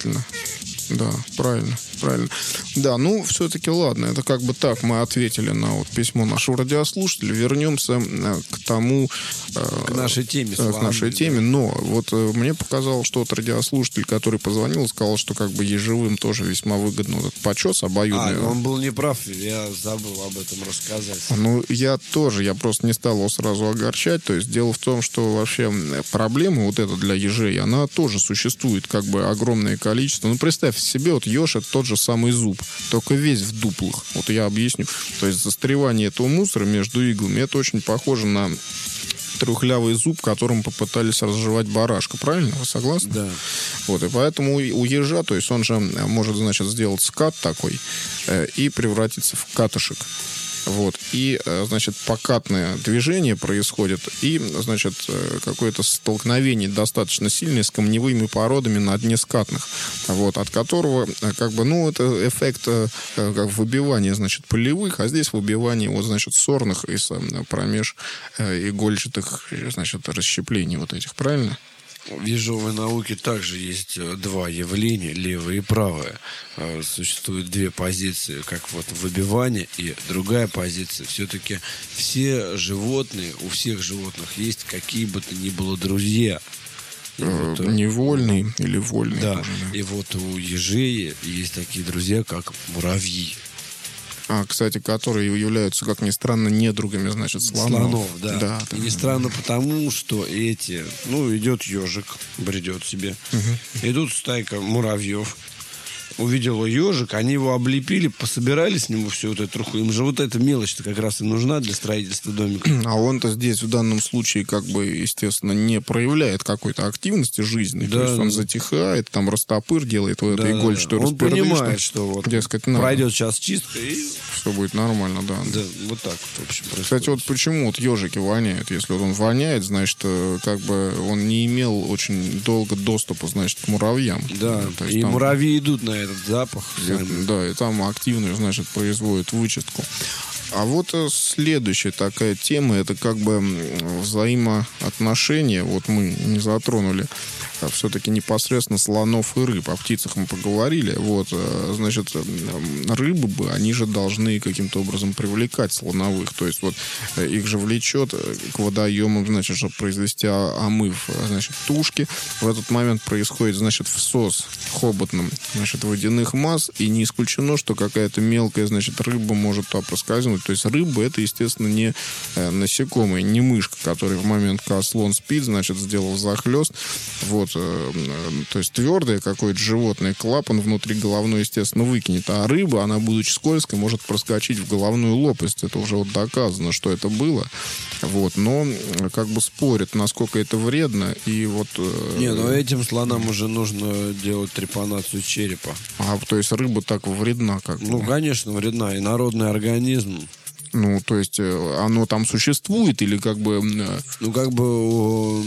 [SPEAKER 2] Да, правильно. Да, ну, все-таки ладно. Это как бы так мы ответили на вот письмо нашего радиослушателя. Вернемся к тому...
[SPEAKER 1] К нашей теме.
[SPEAKER 2] К нашей теме. Но вот мне показалось, что вот радиослушатель, который позвонил, сказал, что как бы ежевым тоже весьма выгодно вот этот почес обоюдный.
[SPEAKER 1] Он был неправ, я забыл об этом рассказать.
[SPEAKER 2] Ну, я просто не стал его сразу огорчать. То есть дело в том, что вообще проблема вот эта для ежей, она тоже существует как бы огромное количество. Ну, представь себе, вот еж — это тот же самый зуб, только весь в дуплах. Вот я объясню. То есть застревание этого мусора между иглами, это очень похоже на трехлявый зуб, которым попытались разжевать барашка. Правильно? Вы согласны?
[SPEAKER 1] Да.
[SPEAKER 2] Вот, и поэтому у ежа, то есть он же может, значит, сделать скат такой и превратиться в катышек. Вот. И, значит, покатное движение происходит, и, значит, какое-то столкновение достаточно сильное с камневыми породами на дне скатных, вот, от которого, как бы, ну, это эффект как выбивания, значит, полевых, а здесь выбивание, вот, значит, сорных из промеж игольчатых, значит, расщеплений вот этих, правильно?
[SPEAKER 1] В ежовой науке также есть два явления, левое и правое. Существуют две позиции, как вот выбивание, и другая позиция. Все-таки все животные, у всех животных есть какие бы то ни было друзья.
[SPEAKER 2] Невольные или вольные.
[SPEAKER 1] Да,
[SPEAKER 2] тоже, да.
[SPEAKER 1] И вот у ежей есть такие друзья, как муравьи.
[SPEAKER 2] Кстати, которые являются, как ни странно, недругами, значит, слонов.
[SPEAKER 1] Да. И не странно потому, что эти... Ну, идет ежик, бредет себе. Идут стайка муравьев. Увидела ежик, они его облепили, пособирали с него всю вот эту труху. Им же вот эта мелочь-то как раз и нужна для строительства домика.
[SPEAKER 2] А он-то здесь в данном случае, как бы, естественно, не проявляет какой-то активности жизни. Да. То есть он затихает, там растопыр делает вот это игольчатую распорядочность.
[SPEAKER 1] Он понимает, что вот,
[SPEAKER 2] дескать,
[SPEAKER 1] пройдет сейчас чистка и...
[SPEAKER 2] Все будет нормально, да.
[SPEAKER 1] Да, вот так вот, в общем, происходит.
[SPEAKER 2] Кстати, вот почему вот ежики воняют? Если вот он воняет, значит, как бы он не имел очень долго доступа, значит, к муравьям.
[SPEAKER 1] Да,
[SPEAKER 2] то есть
[SPEAKER 1] и
[SPEAKER 2] там...
[SPEAKER 1] муравьи идут на это. этот запах.
[SPEAKER 2] Да, и там активно, значит, производят вычистку. А вот следующая такая тема, это как бы взаимоотношения. Вот мы не затронули все-таки непосредственно слонов и рыб. О птицах мы поговорили. Вот, значит, рыбы бы, они же должны каким-то образом привлекать слоновых. То есть вот их же влечет к водоемам, значит, чтобы произвести омыв, значит, тушки. В этот момент происходит, значит, всос хоботным, значит, водяных масс. И не исключено, что какая-то мелкая, значит, рыба может туда проскользнуть. То есть рыба — это, естественно, не насекомое, не мышка, которая в момент, когда слон спит, значит, сделал захлест. Вот, то есть твердое какое-то животное, клапан внутри головной, естественно, выкинет. А рыба, она, будучи скользкой, может проскочить в головную лопасть. Это уже вот доказано, что это было. Вот, но как бы спорят, насколько это вредно. И вот...
[SPEAKER 1] Не, но этим слонам уже нужно делать трепанацию черепа.
[SPEAKER 2] А, то есть рыба так вредна, как бы?
[SPEAKER 1] Ну, конечно, вредна. И народный организм.
[SPEAKER 2] Ну, то есть оно там существует или как бы...
[SPEAKER 1] Ну, как бы у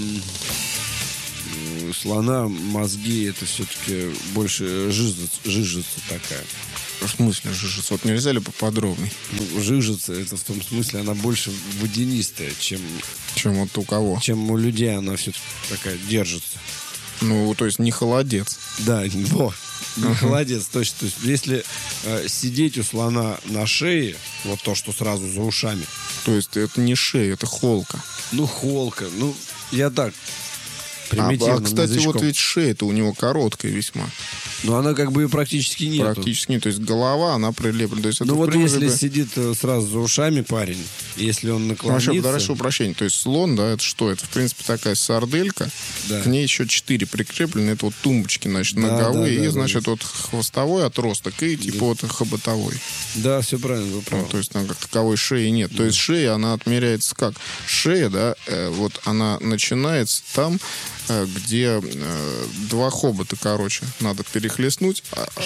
[SPEAKER 1] слона мозги это все-таки больше жижица такая.
[SPEAKER 2] В смысле жижица? Вот нельзя ли поподробнее?
[SPEAKER 1] Ну, жижица, это в том смысле, она больше водянистая, чем
[SPEAKER 2] вот у кого?
[SPEAKER 1] Чем у людей она все-таки такая держится.
[SPEAKER 2] Ну, то есть не холодец.
[SPEAKER 1] Да, не холодец, точно. То есть если сидеть у слона на шее, вот то, что сразу за ушами.
[SPEAKER 2] То есть это не шея, это холка.
[SPEAKER 1] Ну, холка. Ну, я так примитивным
[SPEAKER 2] кстати,
[SPEAKER 1] язычком.
[SPEAKER 2] вот ведь шея-то у него короткая весьма.
[SPEAKER 1] Но она как бы и практически нет.
[SPEAKER 2] Практически нет. То есть голова, она прилеплена. То есть это,
[SPEAKER 1] ну вот
[SPEAKER 2] принципе...
[SPEAKER 1] если сидит сразу за ушами парень, если он наклонится...
[SPEAKER 2] Прошу прощения. То есть слон, да, это что? Это, в принципе, такая сарделька.
[SPEAKER 1] Да.
[SPEAKER 2] К ней еще 4 прикреплены. Это вот тумбочки, значит, ноговые. И, значит, вот хвостовой отросток и типа вот хоботовой.
[SPEAKER 1] Да, все правильно, вы правы.
[SPEAKER 2] То есть там как таковой шеи нет. То есть шея, она отмеряется как? Шея, да, вот она начинается там, где 2 хобота, короче, надо перехлестнуть.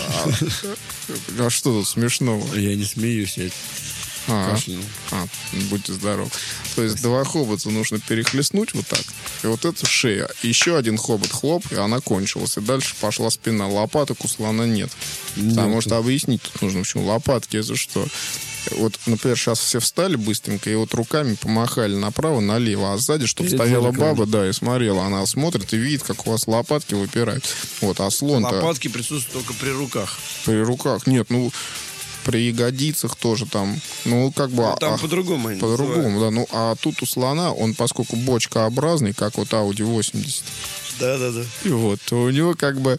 [SPEAKER 2] А что тут смешного?
[SPEAKER 1] Я не смеюсь, я кашлянул.
[SPEAKER 2] Будьте здоровы. То есть 2 хобота нужно перехлестнуть вот так. И вот это шея. Еще один хобот, хлоп, и она кончилась. И дальше пошла спина. Лопаток у слона нет. Потому что объяснить тут нужно, почему лопатки, это что? Вот, например, сейчас все встали быстренько и вот руками помахали направо, налево, а сзади, чтобы стояла баба, да, и смотрела. Она смотрит и видит, как у вас лопатки выпирают. Вот, а слон-то...
[SPEAKER 1] Лопатки присутствуют только при руках.
[SPEAKER 2] При руках? Нет, ну... При ягодицах тоже там, ну, как бы...
[SPEAKER 1] Ну, там по-другому они
[SPEAKER 2] по-другому, да. Ну, а тут у слона, он, поскольку бочкообразный, как вот Audi 80.
[SPEAKER 1] Да-да-да.
[SPEAKER 2] И вот, то у него как бы...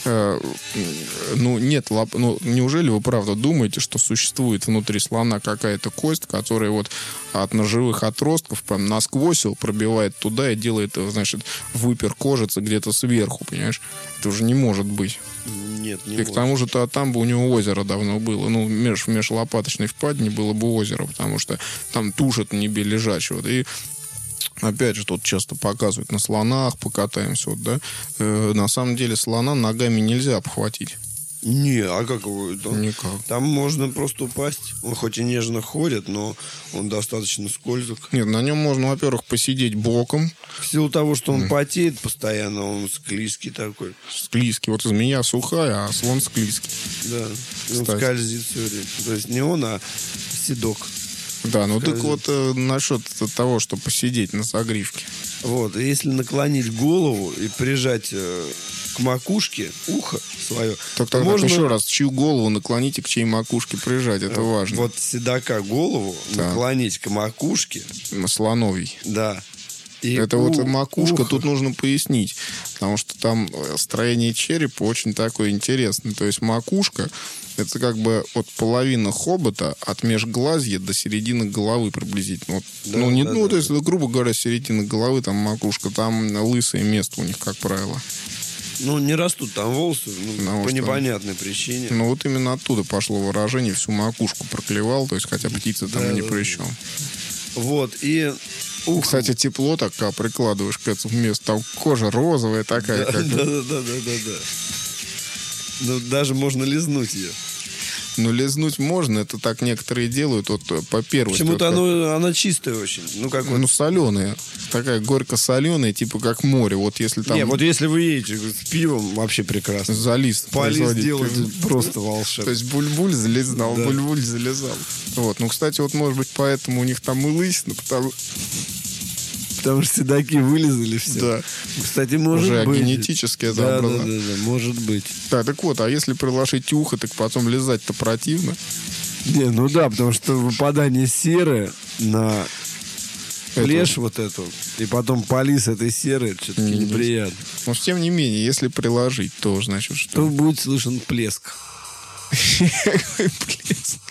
[SPEAKER 2] нет лап... Ну, неужели вы правда думаете, что существует внутри слона какая-то кость, которая вот от ножевых отростков прям насквозь его пробивает туда и делает, значит, выпер кожицы где-то сверху, понимаешь? Это уже не может быть.
[SPEAKER 1] Нет, не
[SPEAKER 2] и
[SPEAKER 1] может.
[SPEAKER 2] К тому же там бы у него озеро давно было. Ну, в межлопаточной впадине было бы озеро, потому что там тушат небе лежачего. И опять же, тут часто показывают на слонах, покатаемся, вот, да. На самом деле слона ногами нельзя обхватить.
[SPEAKER 1] Не, а как его?
[SPEAKER 2] Никак.
[SPEAKER 1] Там можно просто упасть. Он хоть и нежно ходит, но он достаточно скользок.
[SPEAKER 2] Нет, на нем можно, во-первых, посидеть боком.
[SPEAKER 1] В силу того, что он потеет постоянно, он склизкий такой.
[SPEAKER 2] Склизкий. Вот змея сухая, а слон склизкий.
[SPEAKER 1] Да, он скользит все время. То есть не он, а седок.
[SPEAKER 2] Да, ну так вот насчет того, что посидеть на загривке.
[SPEAKER 1] Вот, и если наклонить голову и прижать к макушке ухо свое,
[SPEAKER 2] так можно... еще раз, чью голову наклонить и к чьей макушке прижать, это важно.
[SPEAKER 1] Вот седока голову наклонить к макушке.
[SPEAKER 2] Слоновий.
[SPEAKER 1] Да. И
[SPEAKER 2] это вот макушка, тут нужно пояснить, потому что там строение черепа очень такое интересное. То есть макушка — это как бы от половины хобота от межглазья до середины головы приблизительно. Вот, то есть, грубо говоря, середина головы, там макушка, там лысое место у них, как правило.
[SPEAKER 1] Ну, не растут там волосы, по непонятной причине.
[SPEAKER 2] Ну, вот именно оттуда пошло выражение «всю макушку проклевал», то есть, хотя птица там ни при чем.
[SPEAKER 1] Вот, и...
[SPEAKER 2] Кстати, тепло так, когда прикладываешь к этому месту, там кожа розовая такая.
[SPEAKER 1] Да. Ну, даже можно лизнуть ее.
[SPEAKER 2] Но лизнуть можно, это так некоторые делают, вот по первости.
[SPEAKER 1] Почему-то
[SPEAKER 2] вот
[SPEAKER 1] она чистая очень. Ну, как
[SPEAKER 2] ну, соленая. Такая горько-соленая, типа как море. Вот если там...
[SPEAKER 1] Не, вот если вы едете с пивом, вообще прекрасно.
[SPEAKER 2] За лист.
[SPEAKER 1] Полис делать просто волшебно.
[SPEAKER 2] То есть буль-буль залезал,
[SPEAKER 1] Да.
[SPEAKER 2] буль-буль залезал. Вот. Ну, кстати, вот, может быть, поэтому у них там и лысина,
[SPEAKER 1] Потому что седаки вылезали все.
[SPEAKER 2] Да.
[SPEAKER 1] Кстати, может
[SPEAKER 2] уже
[SPEAKER 1] быть.
[SPEAKER 2] генетически это
[SPEAKER 1] Да,
[SPEAKER 2] образовано.
[SPEAKER 1] да, может быть.
[SPEAKER 2] Да, так вот, а если приложить ухо, так потом лизать-то противно.
[SPEAKER 1] Не, ну да, потому что выпадание серы на плешь вот эту, и потом полис этой серы, что-то неприятно.
[SPEAKER 2] Но, тем не менее, если приложить, то, значит, что?
[SPEAKER 1] То будет слышен плеск.
[SPEAKER 2] Плеск.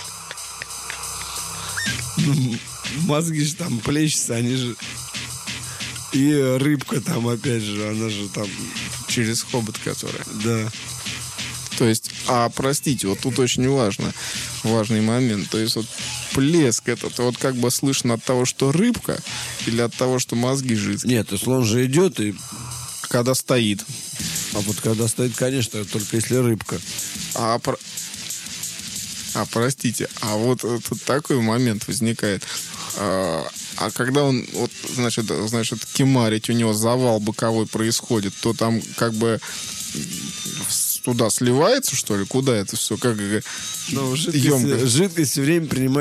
[SPEAKER 1] Мозги же там плещутся, они же... И рыбка там, опять же, она же там...
[SPEAKER 2] Через хобот, которая.
[SPEAKER 1] Да.
[SPEAKER 2] То есть, простите, вот тут очень важный момент. То есть, вот плеск этот, вот как бы слышно от того, что рыбка, или от того, что мозги жидкие?
[SPEAKER 1] Нет, слон же идет, и...
[SPEAKER 2] Когда стоит.
[SPEAKER 1] А вот когда стоит, конечно, только если рыбка.
[SPEAKER 2] Простите, а вот тут такой момент возникает. А когда он, вот, значит, кемарить, у него завал боковой происходит, то там как бы туда сливается, что ли? Куда это все? Как
[SPEAKER 1] жидкость все время принимает